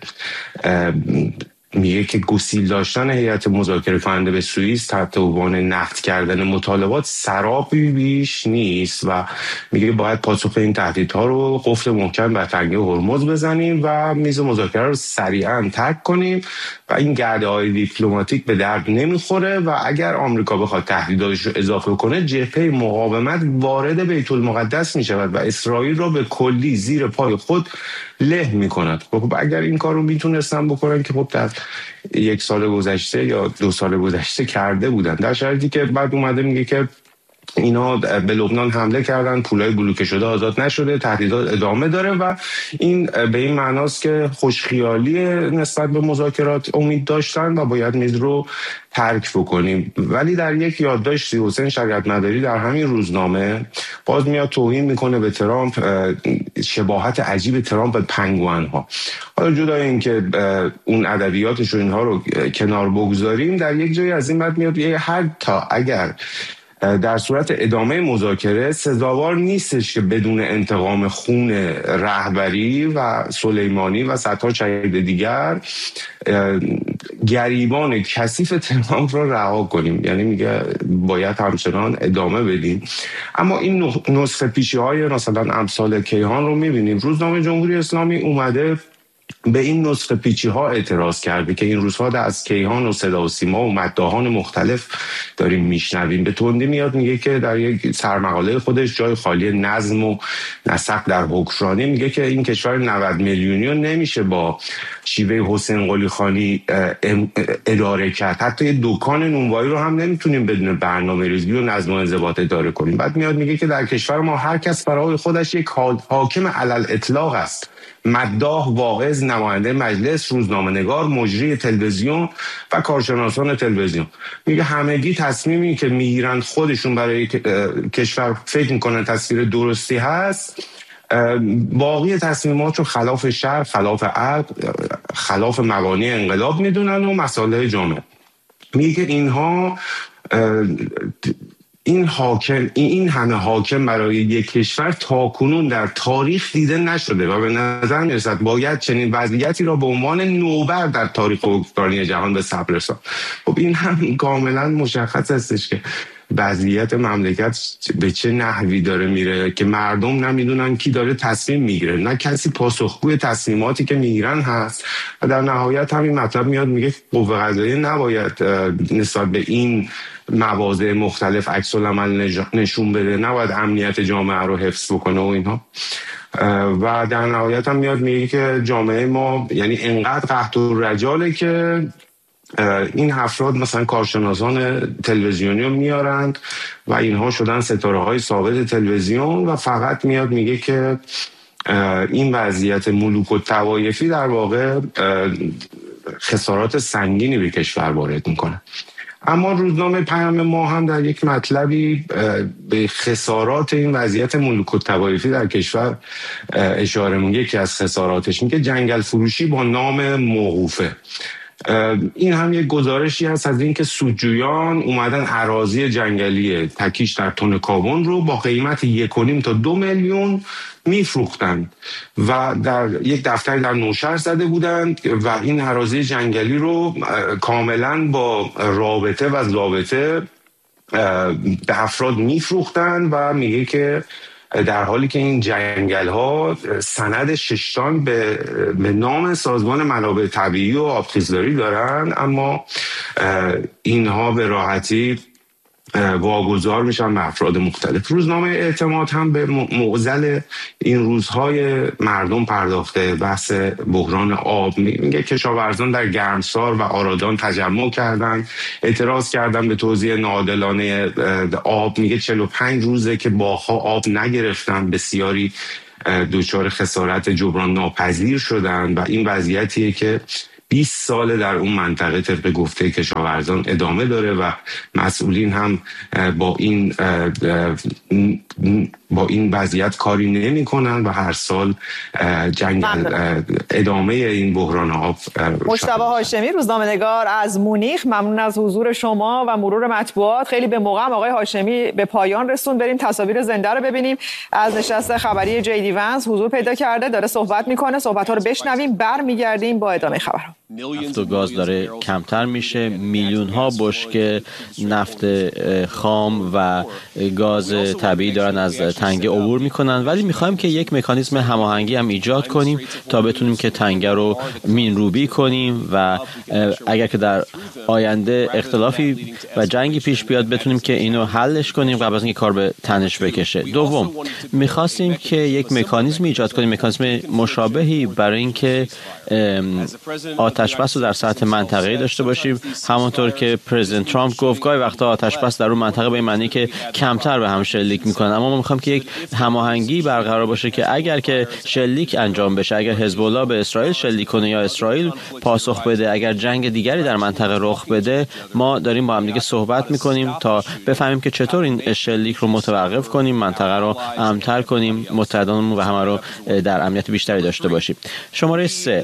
میگه که گسیل داشتن هیئت مذاکره کننده به سوئیس تحت عنوان نقد کردن مطالبات سرابی بیش نیست و میگه باید پاسخ این تهدیدها رو قفل محکم بر تنگه هرمز بزنیم و میز مذاکره رو سریعا ترک کنیم و این گرده‌های دیپلماتیک به درد نمیخوره و اگر آمریکا بخواد تهدیداتش رو اضافه کنه، جبهه مقاومت وارد بیت المقدس میشود و اسرائیل رو به کلی زیر پای خود له میکند. خب اگر این کار رو میتونستن بکنن که خب در 1 سال گذشته یا 2 سال گذشته کرده بودن، در شرایطی که بعد اومده میگه که اینا به لبنان حمله کردن، پولای بلوکه شده آزاد نشده، تهدیدات ادامه داره و این به این معناست که خوشخیالی نسبت به مذاکرات امید داشتن و باید میز رو ترک بکنیم. ولی در یک یادداشتی حسین شریعت‌مداری در همین روزنامه باز میاد توهین میکنه به ترامپ، شباهت عجیب ترامپ به پنگوئن ها. حالا جدای این که اون ادبیاتش و اینها رو کنار بگذاریم، در یک جایی از این بعد میاد حتی اگر در صورت ادامه مذاکره سزاوار نیستش که بدون انتقام خون رهبری و سلیمانی و صدها شهید دیگر گریبان کثیف ترامپ رو رها کنیم. یعنی میگه باید همچنان ادامه بدیم. اما این نسخه پیشی های مثلا امثال کیهان رو میبینیم. روزنامه جمهوری اسلامی اومده به این نسخه پیچی ها اعتراض کرده که این روزها از کیهان و صدا و سیما و مداحان مختلف داریم میشنویم. به تندی میاد میگه که در یک سرمقاله خودش جای خالی نظم و نسق در حکمرانی، میگه که این کشور 90 میلیونی رو نمیشه با شیوه حسین قلی خانی اداره کرد. حتی یه دکان نونوایی رو هم نمیتونیم بدون برنامه‌ریزی و نظم و انضباط اداره کنیم. بعد میاد میگه که در کشور ما هر کس برای خودش یک حاکم علل اطلاق است: مداح، واعظ، نماینده مجلس، روزنامه‌نگار، مجری تلویزیون و کارشناسان تلویزیون. میگه همگی تصمیمی که میگیرن خودشون برای کشور فکر میکنن تصویر درستی هست، باقی تصمیمات رو خلاف شرع، خلاف عقل، خلاف مبانی انقلاب میدونن و مصالح جامعه. میگه اینها این همه حاکم برای یک کشور تاکنون در تاریخ دیده نشده و به نظر میرسد باید چنین وضعیتی را به عنوان نوبر در تاریخ حکمرانی جهان به ثبت رساند. خب این هم کاملا مشخص استش که وضعیت مملکت به چه نحوی داره میره که مردم نمیدونن کی داره تصمیم میگیره، نه کسی پاسخگوی تصمیماتی که میگیرن هست و در نهایت همین مطلب میاد میگه قوه قضاییه نباید نسبت به این مواضع مختلف عکس العمل نشون بده، نباید امنیت جامعه رو حفظ بکنه و اینها. و در نهایت هم میاد میگه که جامعه ما یعنی انقدر قحط و رجاله که این افراد مثلا کارشناسان تلویزیونی رو میارند و اینها شدن ستاره های ثابت تلویزیون و فقط میاد میگه که این وضعیت ملوک و طوایفی در واقع خسارات سنگینی به کشور وارد میکنه. اما روزنامه پیام ما هم در یک مطلبی به خسارات این وضعیت ملوک و طوایفی در کشور اشاره میکنه. یکی از خساراتش میگه جنگل فروشی با نام موقوفه. این هم یک گزارشی هست از اینکه سودجویان اومدن اراضی جنگلی تکیش در تون کابون رو با قیمت 1.5 تا 2 میلیون میفروختن و در یک دفتر در نوشهر زده بودند و این اراضی جنگلی رو کاملا با رابطه و ضابطه به افراد میفروختن و میگه که در حالی که این جنگل ها سند 6 تن به نام سازمان منابع طبیعی و آبخیزداری دارن، اما اینها به راحتی واگذار میشن به افراد مختلف. روزنامه اعتماد هم به معضل این روزهای مردم پرداخته، بحث بحران آب. میگه کشاورزان در گرمسار و آرادان تجمع کردن، اعتراض کردن به توزیع ناعادلانه آب. میگه 45 روزه که باغ‌ها آب نگرفتن، بسیاری دچار خسارت جبران ناپذیر شدن و این وضعیتیه که 20 سال در اون منطقه طبق گفته کشاورزان ادامه داره و مسئولین هم با این وضعیت کاری نمی کنن و هر سال ادامه این بحران آب. مجتبی هاشمی، روزنامه‌نگار از مونیخ، ممنون از حضور شما و مرور مطبوعات. خیلی به موقع آقای هاشمی به پایان رسون. بریم تصاویر زنده رو ببینیم. از نشست خبری جی دی ونس حضور پیدا کرده، داره صحبت میکنه. صحبت‌ها رو بشنویم، برمیگردیم با ادامه خبرها. نفت و گاز داره کمتر میشه، میلیون ها بشکه نفت خام و گاز طبیعی دارن از تنگه عبور میکنن، ولی میخوایم که یک مکانیزم هماهنگی هم ایجاد کنیم تا بتونیم که تنگه رو مینروبی کنیم و اگر که در آینده اختلافی و جنگی پیش بیاد بتونیم که اینو حلش کنیم قبل از اینکه کار به تنش بکشه. دوم، میخواستیم که یک مکانیزم ایجاد کنیم، مکانیزم مشابهی برای اینکه آتش بس رو در سطح منطقه‌ای داشته باشیم. همونطور که پرزیدنت ترامپ گفت گاهی وقتا آتش بس در اون منطقه به این معنی که کمتر به هم شلیک میکنن، اما ما میخوایم که یک هماهنگی برقرار باشه که اگر که شلیک انجام بشه، اگر حزب الله به اسرائیل شلیک کنه یا اسرائیل پاسخ بده، اگر جنگ دیگری در منطقه رخ بده، ما داریم با هم دیگه صحبت میکنیم تا بفهمیم که چطور این شلیک رو متوقف کنیم، منطقه رو امن‌تر کنیم، متحدانمون و همه رو در امنیت بیشتری داشته باشیم. شماره 3،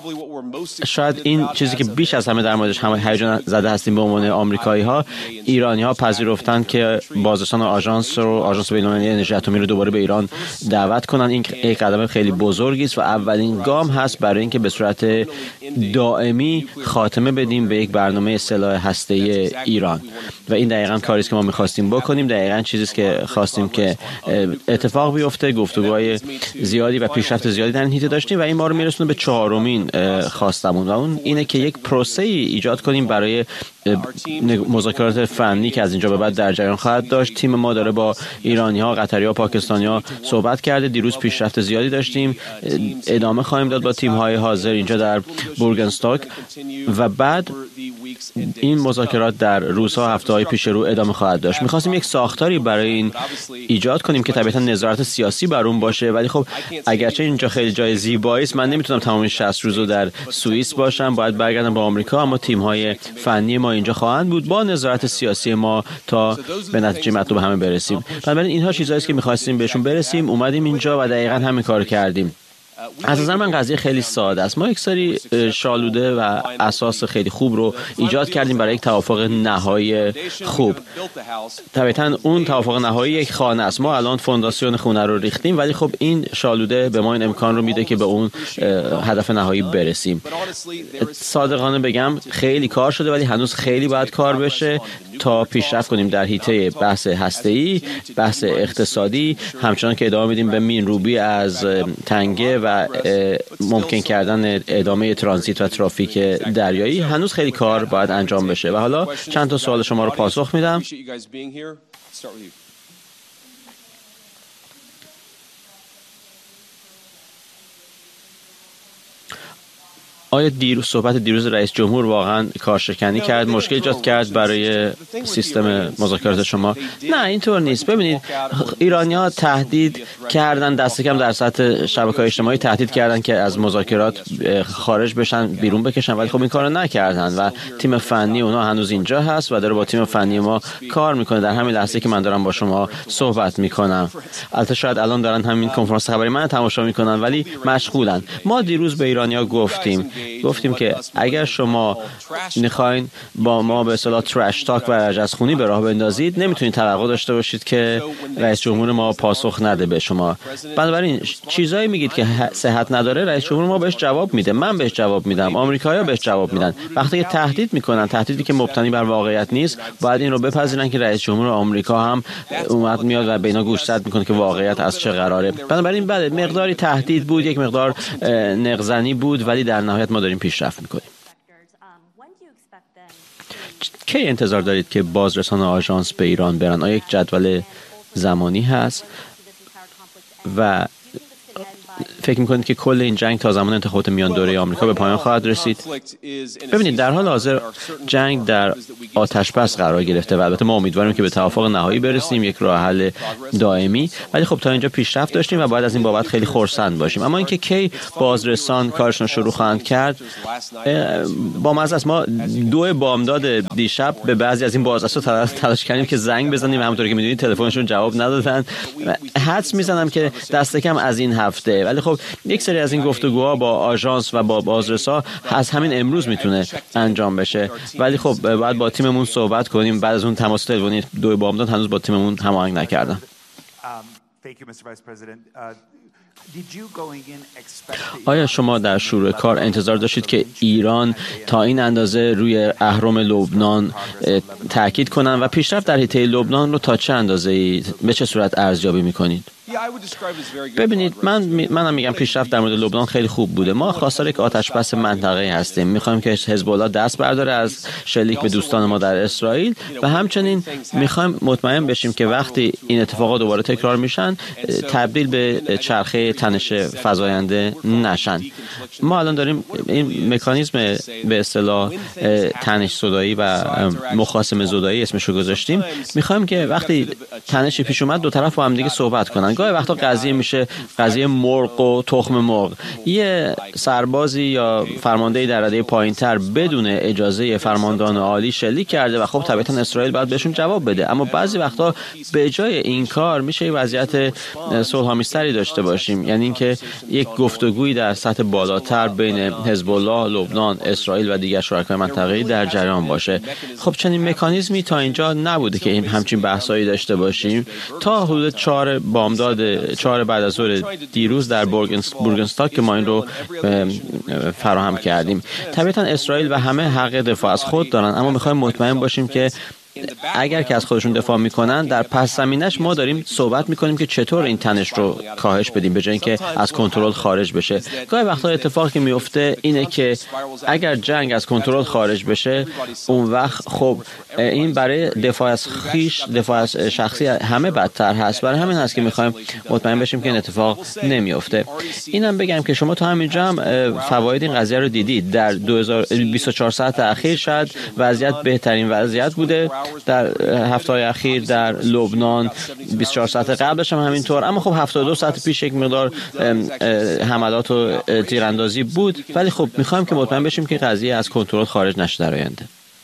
شاید این چیزی که بیش از همه در موردش همه هیجان زده هستیم به عنوان آمریکایی‌ها، ایرانی‌ها پذیرفتن که بازرسان آژانس بین‌المللی انرژی اتمی رو دوباره به ایران دعوت کنن. این یک قدم خیلی بزرگی است و اولین گام هست برای اینکه به صورت دائمی خاتمه بدیم به یک برنامه سلاح هسته‌ای ایران و این دقیقاً کاری است که ما می‌خواستیم بکنیم، دقیقاً چیزی است که خواستیم که اتفاق بیفته. گفتگوهای زیادی و پیشرفت زیادی در این حیطه داشتیم و این ما رو میرسونه به 4مین خواستمون و اون اینه که یک پروسه ایجاد کنیم برای مذاکرات فنی که از اینجا به بعد در جریان خواهد داشت. تیم ما داره با ایرانی‌ها، قطری‌ها، پاکستانی‌ها صحبت کرده. دیروز پیشرفت زیادی داشتیم، ادامه خواهیم داد با تیم‌های حاضر اینجا در بورگنستوک و بعد این مذاکرات در روزها، هفته‌های پیش رو ادامه خواهد داشت. می‌خواستیم یک ساختاری برای این ایجاد کنیم که طبیعتاً نظارت سیاسی بر اون باشه، ولی خب اگرچه اینجا خیلی جای زیبایی است، من نمیتونم تمام 60 روز رو در سوئیس باشم، باید برگردم با آمریکا، اما تیم‌های فنی ما اینجا خواهند بود با نظارت سیاسی ما تا به نتیجه مطلوب همه برسیم. بنابراین اینها چیزایی است که می‌خواستیم بهشون برسیم، اومدیم اینجا و دقیقاً همین کارو کردیم. از نظر من قضیه خیلی ساده است. ما یک سری شالوده و اساس خیلی خوب رو ایجاد کردیم برای یک توافق نهایی خوب. طبعاً اون توافق نهایی یک خانه است. ما الان فونداسیون خونه رو ریختیم، ولی خب این شالوده به ما این امکان رو میده که به اون هدف نهایی برسیم. صادقانه بگم خیلی کار شده، ولی هنوز خیلی باید کار بشه تا پیشرفت کنیم در حیطه بحث هسته‌ای، بحث اقتصادی، همچنان که ادامه میدیم به مینروبی از تنگه و ممکن کردن ادامه ترانزیت و ترافیک دریایی. هنوز خیلی کار باید انجام بشه و حالا چند تا سوال شما رو پاسخ میدم. آیا صحبت دیروز رئیس جمهور واقعا کارشکنی کرد، مشکل ایجاد کرد برای سیستم مذاکرات شما؟ نه، اینطور نیست. ببینید، ایرانی‌ها تهدید کردن، دست کم در سطح شبکه‌های اجتماعی تهدید کردن که از مذاکرات خارج بشن، بیرون بکشن، ولی خب این کارو نکردن و تیم فنی اونا هنوز اینجا هست و داره با تیم فنی ما کار میکنه در همین لحظه که من دارم با شما صحبت میکنم. البته شاید الان دارن همین کنفرانس خبری من تماشا میکنن ولی مشغولن. ما دیروز به ایرانی‌ها گفتیم که اگر شما میخواین با ما به اصطلاح ترش تاک و رجزخونی به راه بندازید، نمیتونید توقع داشته باشید که رئیس جمهور ما پاسخ نده به شما. بنابراین چیزایی میگید که صحت نداره، رئیس جمهور ما بهش جواب میده، من بهش جواب میدم، آمریکایی‌ها بهش جواب میدن. وقتی که تهدید میکنن، تهدیدی که مبتنی بر واقعیت نیست، باید این رو بپذیرن که رئیس جمهور آمریکا هم اومد میاد و به اینا گوشزد میکنه که واقعیت از چه قراره. بنابراین بله، مقداری تهدید بود، یک مقدار نقزنی بود، ولی در نهایت ما داریم پیشرفت میکنیم. کی انتظار دارید که بازرسان آژانس به ایران برن؟ آیا یک جدول زمانی هست و فکر میکنید که کل این جنگ تا زمان انتخابات میان دوره آمریکا به پایان خواهد رسید؟ ببینید در حال حاضر جنگ در آتش بس قرار گرفته و البته ما امیدواریم که به توافق نهایی برسیم، یک راه حل دائمی، ولی خب تا اینجا پیشرفت داشتیم و باید از این بابت خیلی خرسند باشیم. اما اینکه کی بازرسان کارشون شروع خواهند کرد با مزه است. ما 2 بامداد دیشب به بعضی از این بازرسا تلاش کردیم که زنگ بزنیم، همونطوری که میدونید تلفنشون جواب ندادن. حدس میزنم که دست کم از این هفته، ولی خب یک سری از این گفتگوها با آژانس و با بازرسا از همین امروز میتونه انجام بشه، ولی خب باید با تیممون صحبت کنیم. بعد از اون تماس تلفنی 2 بامداد هنوز با تیممون هماهنگ نکردم. آیا شما در شروع کار انتظار داشتید که ایران تا این اندازه روی اهرم لبنان تاکید کنن و پیشرفت در حیطه لبنان رو تا چه اندازه‌ای به چه صورت ارزیابی می‌کنید؟ ببینید منم میگم پیشرفت در مورد لبنان خیلی خوب بوده. ما خواستار یک آتش بس منطقه‌ای هستیم. می‌خوایم که حزب الله دست برداره از شلیک به دوستان ما در اسرائیل و همچنین می‌خوایم مطمئن بشیم که وقتی این اتفاقات دوباره تکرار میشن تبدیل به چرخه تنش فزاینده نشن. ما الان داریم این مکانیزم به اصطلاح تنش زدایی و مخاصمه زدایی اسمشو گذاشتیم. می‌خوایم که وقتی تنشی پیش اومد دو طرف با هم دیگه صحبت کنن. گاهی وقتا قضیه میشه قضیه مرغ و تخم مرغ. یه سربازی یا فرماندهی در رده پایینتر بدون اجازه فرماندهان عالی شلیک کرده و خب طبیعتا اسرائیل باید بهشون جواب بده. اما بعضی وقتا به جای این کار میشه یه وضعیت صلح‌آمیزتری داشته باشیم، یعنی اینکه یک گفتگویی در سطح بالاتر بین حزب الله، لبنان، اسرائیل و دیگر شرکای منطقه‌ای در جریان باشه. خب چنین مکانیزمی تا اینجا نبوده که این همچین بحثایی داشته باشیم. تا حدود 4 بامداد 4 بعد از ظهر دیروز در بورگنستاک که ما این رو فراهم کردیم. طبیعتا اسرائیل و همه حق دفاع از خود دارن، اما میخوایم مطمئن باشیم که اگر که از خودشون دفاع میکنن در پس زمینش ما داریم صحبت میکنیم که چطور این تنش رو کاهش بدیم به جای اینکه از کنترل خارج بشه. گاهی وقتا اتفاقی که میفته اینه که اگر جنگ از کنترل خارج بشه اون وقت خب این برای دفاع از خویش، دفاع از شخصی همه بدتر هست. برای همین هست که میخوایم مطمئن بشیم که این اتفاق نمیفته. اینم بگم که شما تا همینجا هم فواید این قضیه رو دیدید. در 24 ساعت اخیر شاید وضعیت بهترین وضعیت بوده در هفته‌های اخیر در لبنان. 24 ساعت قبلش هم همینطور، اما خب 72 ساعت پیش یک مقدار حملات و تیراندازی بود، ولی خب میخوایم که مطمئن بشیم که قضیه از کنترل خارج نشه در آینده.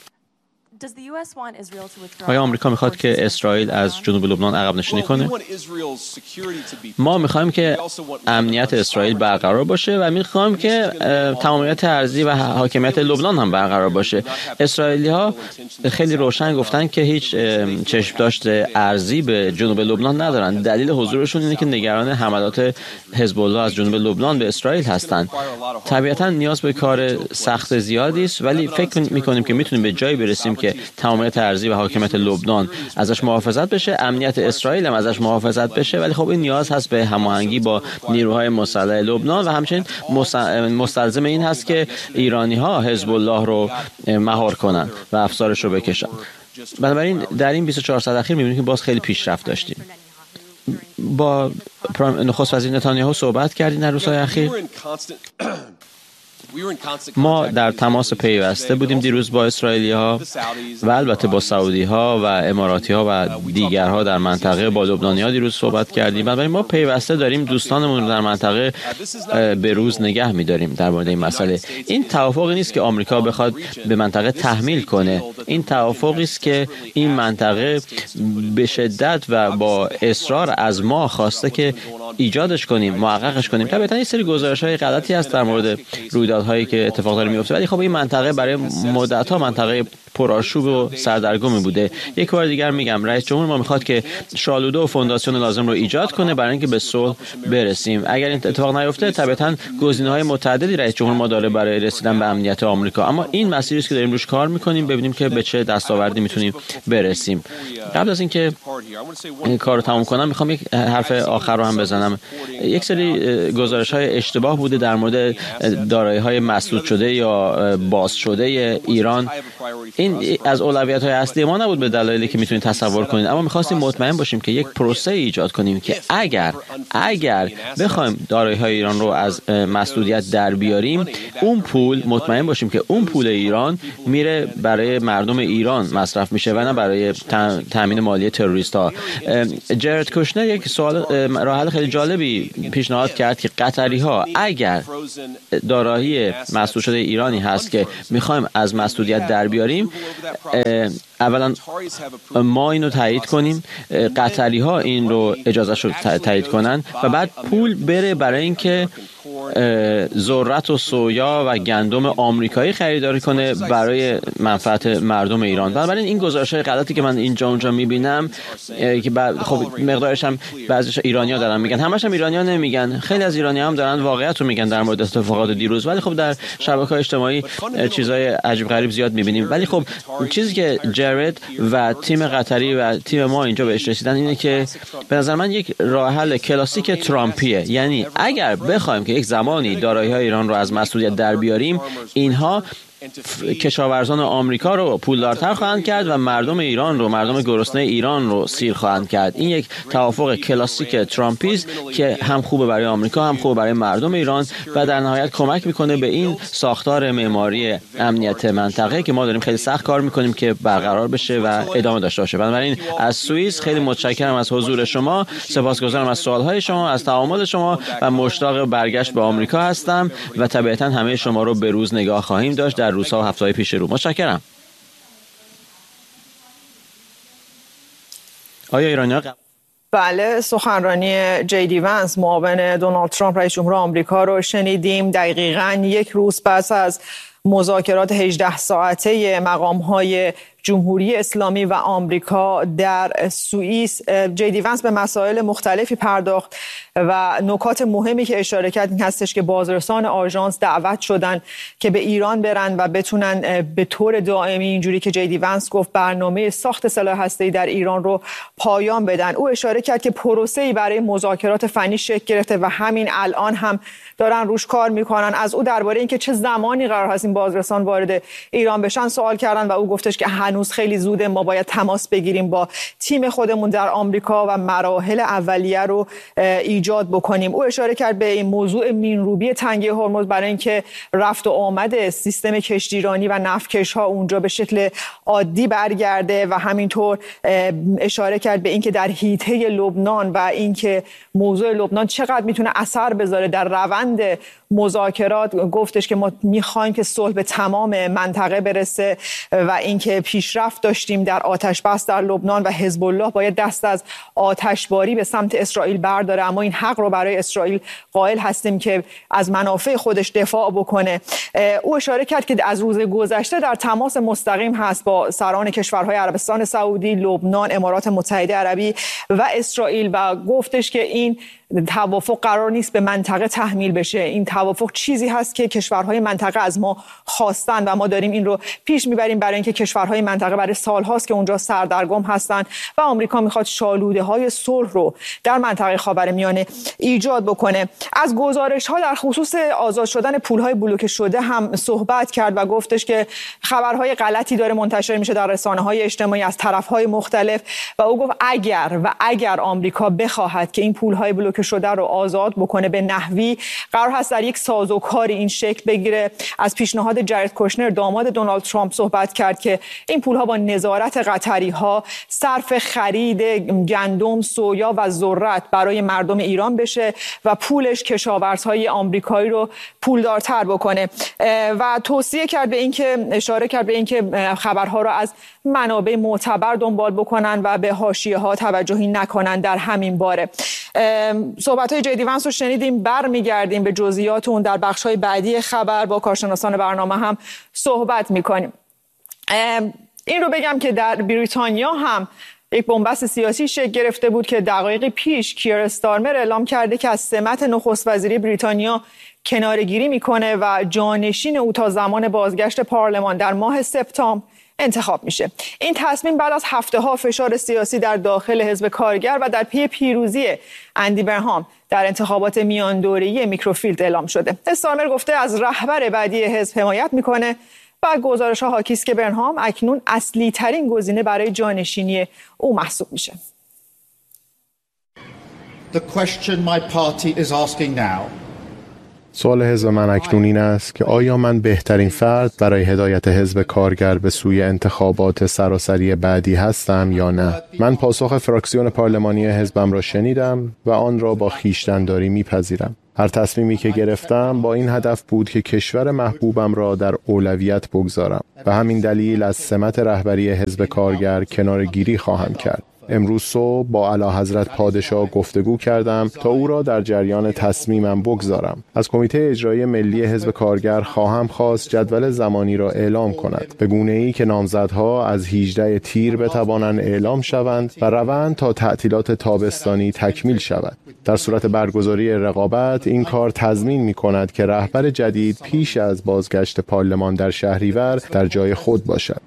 آیا آمریکا میخواد که اسرائیل از جنوب لبنان عقب نشینی کنه؟ ما میخوایم که امنیت اسرائیل برقرار باشه و میخوایم که تمامیت ارضی و حاکمیت لبنان هم برقرار باشه. اسرائیلی ها خیلی روشن گفتن که هیچ چشم داشته ارضی به جنوب لبنان ندارن. دلیل حضورشون اینه که نگران حملات حزب الله از جنوب لبنان به اسرائیل هستند. طبیعتا نیاز به کار سخت زیادی است، ولی فکر میکنیم که میتونیم به جایی برسیم که تمامیت ارضی و حاکمیت لبنان ازش محافظت بشه، امنیت اسرائیل هم ازش محافظت بشه، ولی خب این نیاز هست به هماهنگی با نیروهای مسلح لبنان و همچنین مستلزم این هست که ایرانی ها حزب الله رو مهار کنن و افسارش رو بکشن. بنابراین در این 24 ساعت اخیر می‌بینیم که باز خیلی پیشرفت داشتیم. با نخست وزیر نتانیاهو صحبت کردیم در روزهای اخیر. ما در تماس پیوسته بودیم دیروز با اسرائیلی‌ها و البته با سعودی‌ها و اماراتی‌ها و دیگرها در منطقه. با لبنانی‌ها دیروز صحبت کردیم. بنابراین ما پیوسته داریم دوستانمون رو در منطقه به روز نگه می‌داریم در مورد این مسئله. این توافقی نیست که آمریکا بخواد به منطقه تحمیل کنه. این توافقی است که این منطقه به شدت و با اصرار از ما خواسته که ایجادش کنیم، محققش کنیم. طبعاً یه سری گزارش‌های غلطی هست در مورد رویدادهایی که اتفاق داره میفته، ولی خب این منطقه برای مدت‌ها منطقه پرآشوب و سردرگمی بوده. یک بار دیگر میگم رئیس جمهور ما میخواد که شالوده و فونداسیون لازم رو ایجاد کنه برای اینکه به صلح برسیم. اگر این اتفاق نیفته طبعاً گزینه‌های متعددی رئیس جمهور ما داره برای رسیدن به امنیت آمریکا، اما این مسیری است که داریم روش کار میکنیم ببینیم که به چه دستاوردی میتونیم برسیم. قبل از اینکه این کارو تموم کنم میخوام یک حرف آخر رو هم بزنم. یک سری گزارش‌های اشتباه بوده در مورد دارایی‌های مسدود شده یا باز شده ایران. این از اولویت‌های اصلی ما نبود به دلایلی که میتونید تصور کنید، اما می‌خواستیم مطمئن باشیم که یک پروسه ایجاد کنیم که اگر بخوایم دارایی‌های ایران رو از مسدودیت در بیاریم، اون پول مطمئن باشیم که اون پول ایران میره برای مردم ایران مصرف میشه و نه برای تامین مالی تروریست‌ها. جرد کوشنر یک سوال راه حل خیلی جالبی پیشنهاد کرد که قطری‌ها اگر دارایی مسدود شده ایرانی هست که میخوایم از مسدودیت در بیاریم، اولا ما اینو تایید کنیم، قطری‌ها این رو اجازه شد تایید کنن و بعد پول بره برای اینکه ذرت و سویا و گندم آمریکایی خریداری کنه برای منفعت مردم ایران. بنابراین این گزارش‌های غلطی که من اینجا اونجا می‌بینم که خب مقدارش هم بعضیش ایرانی‌ها دارن میگن، همش هم ایرانی‌ها نمیگن، خیلی از ایرانی‌ها هم دارن واقعیت رو میگن در مورد اتفاقات دیروز، ولی خب در شبکه‌های اجتماعی چیزای عجیب غریب زیاد می‌بینیم. ولی خب چیزی که جرد و تیم قطری و تیم ما اینجا بهش رسیدن اینه که به نظر من یک راه حل کلاسیک ترامپیه. یعنی اگر بخوایم که یک زمانی دارایی‌های ایران رو از مسئولیت در بیاریم، اینها کشاورزان آمریکا رو پولدارتر خواهند کرد و مردم ایران رو، مردم گرسنه ایران رو سیر خواهند کرد. این یک توافق کلاسیک ترامپیست که هم خوبه برای آمریکا هم خوبه برای مردم ایران و در نهایت کمک میکنه به این ساختار معماری امنیت منطقه که ما داریم خیلی سخت کار میکنیم که برقرار بشه و ادامه داشته باشه. بنابراین از سوئیس خیلی متشکرم از حضور شما، سپاسگزارم از سوالهای شما، از تعامل شما و مشتاق برگشت به آمریکا هستم و طبیعتا همه شما رو به روز نگاه خواهیم داشت در روزها و هفته‌های پیش رو. متشکرم. آیا ایرانی‌ها بله، سخنرانی جی ونس معاون دونالد ترامپ رئیس جمهور آمریکا رو شنیدیم. دقیقاً یک روز پس از مذاکرات 18 ساعته مقام‌های جمهوری اسلامی و آمریکا در سوئیس، جی ونس به مسائل مختلفی پرداخت و نکات مهمی که اشاره کرد این هستش که بازرسان آژانس دعوت شدن که به ایران برن و بتونن به طور دائمی، اینجوری که جی ونس گفت، برنامه ساخت سلاح هسته‌ای در ایران رو پایان بدن. او اشاره کرد که پروسه‌ای برای مذاکرات فنی شکل گرفته و همین الان هم دارن روش کار میکنن. از او درباره اینکه چه زمانی قرار هست این بازرسان وارد ایران بشن سوال کردن و او گفتش که هنوز خیلی زوده، ما باید تماس بگیریم با تیم خودمون در آمریکا و مراحل اولیه رو ایجاد بکنیم. او اشاره کرد به این موضوع مینروبی تنگه هرمز برای اینکه رفت و آمد سیستم کشتیرانی و نفتکش ها اونجا به شکل عادی برگرده و همینطور اشاره کرد به اینکه در حیطه لبنان و اینکه موضوع لبنان چقدر میتونه اثر بذاره در روند مذاکرات. گفتش که ما میخوایم که صلح به تمام منطقه برسه و اینکه پیشرفت داشتیم در آتش بس در لبنان و حزب الله باید دست از آتشباری به سمت اسرائیل برداره، اما این حق رو برای اسرائیل قائل هستیم که از منافع خودش دفاع بکنه. او اشاره کرد که از روز گذشته در تماس مستقیم هست با سران کشورهای عربستان سعودی، لبنان، امارات متحده عربی و اسرائیل و گفتش که این توافق قرار نیست به منطقه تحمیل بشه. این توافق چیزی هست که کشورهای منطقه از ما خواستن و ما داریم این رو پیش میبریم برای اینکه کشورهای منطقه برای سالهاست که اونجا سردرگم هستن و آمریکا میخواد شالوده‌های صلح رو در منطقه خاورمیانه ایجاد بکنه. از گزارش‌ها در خصوص آزاد شدن پول‌های بلوکه شده هم صحبت کرد و گفتش که خبرهای غلطی داره منتشر میشه در رسانه‌های اجتماعی از طرف‌های مختلف و او گفت اگر آمریکا بخواهد که این پول‌های بلوکه شده رو آزاد بکنه به نحوی قرار هست در یک سازوکاری این شکل بگیره. از پیشنهاد جرد کوشنر داماد دونالد ترامپ صحبت کرد که این پول‌ها با نظارت قطری‌ها صرف خرید گندم، سویا و ذرت برای مردم ایران بشه و پولش کشاورزهای آمریکایی رو پولدارتر بکنه و توصیه کرد به اینکه اشاره کرد به اینکه خبرها رو از منابع معتبر دنبال بکنن و به حاشیه‌ها توجهی نکنن در همین باره. صحبت‌های جی ونس رو شنیدیم، برمیگردیم به جزئیات اون در بخش‌های بعدی خبر با کارشناسان برنامه هم صحبت می‌کنیم. این رو بگم که در بریتانیا هم یک بنبست سیاسی شکل گرفته بود که دقایقی پیش کیر استارمر اعلام کرده که از سمت نخست وزیری بریتانیا کناره‌گیری میکنه و جانشین او تا زمان بازگشت پارلمان در ماه سپتامبر انتخاب میشه. این تصمیم بعد از هفته‌ها فشار سیاسی در داخل حزب کارگر و در پی پیروزی اندی برنهام در انتخابات میان دوره‌ای میکروفیلد اعلام شده. استارمر گفته از رهبر بعدی حزب حمایت میکنه و گزارش‌ها حاکی است که برنهام اکنون اصلی ترین گزینه برای جانشینی او محسوب میشه. The question my party is asking now. سوال حزب من اکنون این است که آیا من بهترین فرد برای هدایت حزب کارگر به سوی انتخابات سراسری بعدی هستم یا نه؟ من پاسخ فراکسیون پارلمانی حزبم را شنیدم و آن را با خویشتن‌داری میپذیرم. هر تصمیمی که گرفتم با این هدف بود که کشور محبوبم را در اولویت بگذارم. به همین دلیل از سمت رهبری حزب کارگر کناره‌گیری خواهم کرد. امروز صبح با اعلیحضرت پادشاه گفتگو کردم تا او را در جریان تصمیمم بگذارم. از کمیته اجرایی ملی حزب کارگر خواهم خواست جدول زمانی را اعلام کند به گونه‌ای که نامزدها از 18 تیر بتوانند اعلام شوند و روند تا تعطیلات تابستانی تکمیل شود. در صورت برگزاری رقابت این کار تضمین می‌کند که رهبر جدید پیش از بازگشت پارلمان در شهریور در جای خود باشد.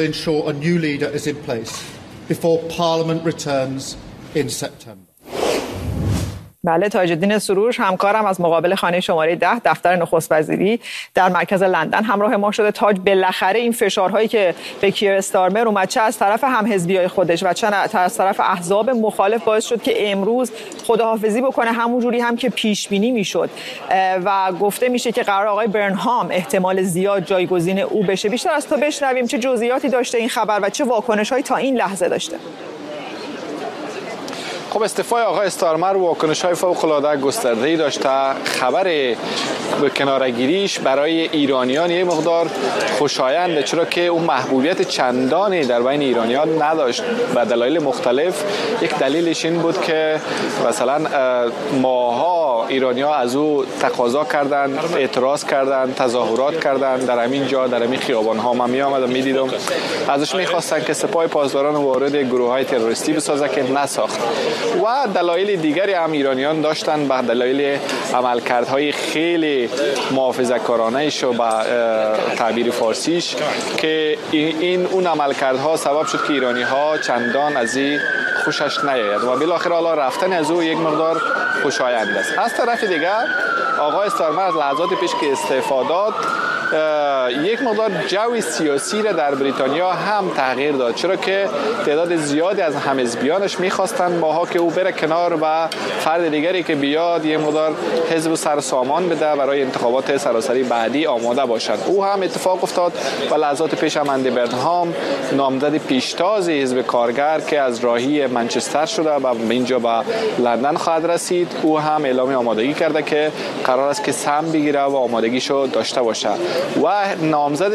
Before Parliament returns in September. بله، تاج الدین سروش همکارم از مقابل خانه شماره 10 دفتر نخست وزیری در مرکز لندن همراه ما شده. تاج، بالاخره این فشارهایی که به کیر استارمر اومد چه از طرف همحزبیای خودش و چه از طرف احزاب مخالف باعث شد که امروز خداحافظی بکنه همون جوری هم که پیش بینی میشد و گفته میشه که قرار آقای برنهام احتمال زیاد جایگزین او بشه. بیشتر از تو بشنویم چه جزئیاتی داشته این خبر و چه واکنش‌هایی تا این لحظه داشته. خب استعفای آقای استارمر واکنش‌های فوق‌العاده گسترده‌ای داشته. خبر به کناره‌گیریش برای ایرانیان یک مقدار خوشاینده، چرا که اون محبوبیت چندانی در بین ایرانیان نداشت به دلایل مختلف. یک دلیلش این بود که مثلا ماها ایرانی‌ها از او تقاضا کردند، اعتراض کردند، تظاهرات کردند در همین جا، در همین خیابان‌ها. من می‌آمدم می‌دیدم ازش می‌خواستن که سپاه پاسداران وارد گروه‌های تروریستی بسازه که نساخت. و دلایل دیگری هم ایرانیان داشتن به دلایل عملکردهای خیلی محافظه‌کارانه‌اش و با تعبیر فارسیش که این اون عملکردها سبب شد که ایرانی‌ها چندان از این خوشش نیاید و بالاخره حالا رفتن از او یک مقدار خوشایند است. از طرف دیگر آقای استارمر از لحظات پیش که استعفا داد یک مقدار جو سیاسی را در بریتانیا هم تغییر داد، چرا که تعداد زیادی از همحزبیانش می‌خواستند ماها که او بره کنار و فرد دیگری که بیاد یک مقدار حزب سر سامان بده برای انتخابات سراسری بعدی آماده باشند. او هم اتفاق افتاد و لحظات پیش هم اندی برنهام نامزد پیشتاز حزب کارگر که از راهی منچستر شده و اینجا به لندن خواهد رسید، او هم اعلام آمادگی کرده که قرار است که سهم بگیره و آمادگیشو داشته باشه. و نامزد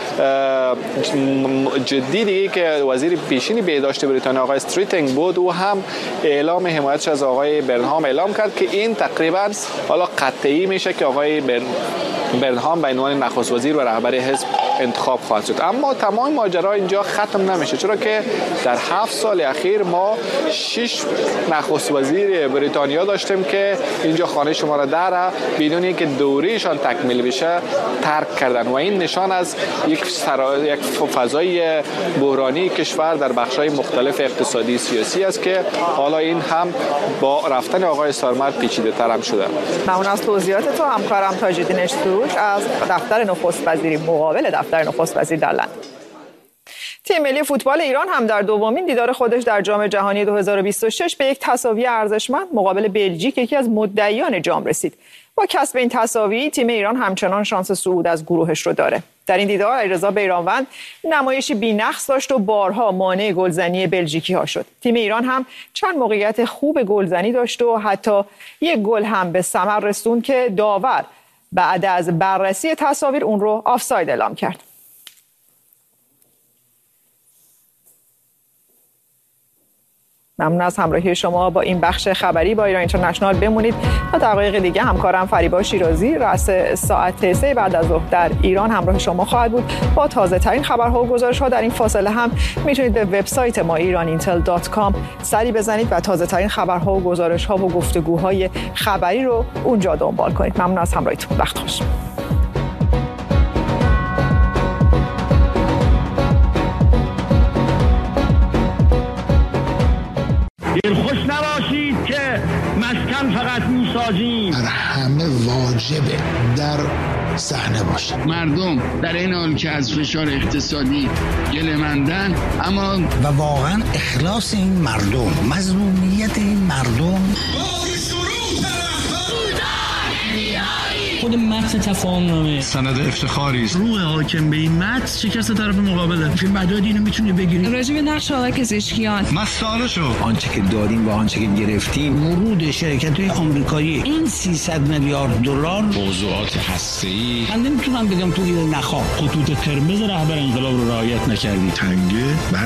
جدی دیگه که وزیر پیشینی بهداشت بریتانیا آقای استریتینگ بود، او هم اعلام حمایتش از آقای برنهام اعلام کرد که این تقریبا حالا قطعی میشه که آقای برنهام به عنوان نخست وزیر و رهبر حزب انتخاب خواهد شد. اما تمام ماجرا اینجا ختم نمیشه، چرا که در 7 سال اخیر ما 6 نخست وزیر بریتانیا داشتیم که اینجا خانه شماره 10 بدون اینکه دورهشان تکمیل بشه ترک کردن و این نشان از یک فضای بحرانی کشور در بخش‌های مختلف اقتصادی سیاسی است که حالا این هم با رفتن آقای استارمر پیچیده‌تر هم شده. ممنون از توضیحات تو همکارم تاج الدین سروش از دفتر نخست وزیری مقابل دفتر نخست وزیر در لندن. تیم ملی فوتبال ایران هم در دومین دیدار خودش در جام جهانی 2026 به یک تساوی ارزشمند مقابل بلژیک یکی از مدعیان جام رسید. با کسب این تساوی تیم ایران همچنان شانس صعود از گروهش رو داره. در این دیدار علیرضا بیرانوند نمایشی بی‌نقص داشت و بارها مانع گلزنی بلژیکی‌ها شد. تیم ایران هم چند موقعیت خوب گلزنی داشت و حتی یک گل هم به ثمر رسوند که داور بعد از بررسی تصاویر اون رو آفساید اعلام کرد. ممنون از همراهی شما با این بخش خبری با ایران اینترنشنال. بمونید تا دقایق دیگه همکارم فریبا شیرازی رأس ساعت 3 بعد از ظهر در ایران همراه شما خواهد بود با تازه ترین خبرها و گزارش‌ها. در این فاصله هم میتونید به وبسایت ما iranIntel.com سری بزنید و تازه ترین خبرها و گزارش‌ها و گفتگوهای خبری رو اونجا دنبال کنید. ممنون از همراهیتون. وقت خوش. دلخوش نباشید که مسکن فقط میسازیم، بر همه واجبه در صحنه باشه. مردم در این حال که از فشار اقتصادی گله‌مندن، اما و واقعا اخلاص این مردم، مظلومیت این مردم، خود متن تفاهمنامه سند افتخاری است. روح حاکم به این متن شکست طرف مقابله. فیلم مداد اینو میتونی بگیری. راجع به نقش آقای پزشکیان مسئله شو. آنچه که دادیم و آنچه که گرفتیم، ورود شرکت‌های آمریکایی این 300 میلیارد دلار موضوعات هسته‌ای. من نمیتونم بگم تو اینو نخواه. خطوط قرمز رهبر انقلاب رو رعایت نکردی. تنگه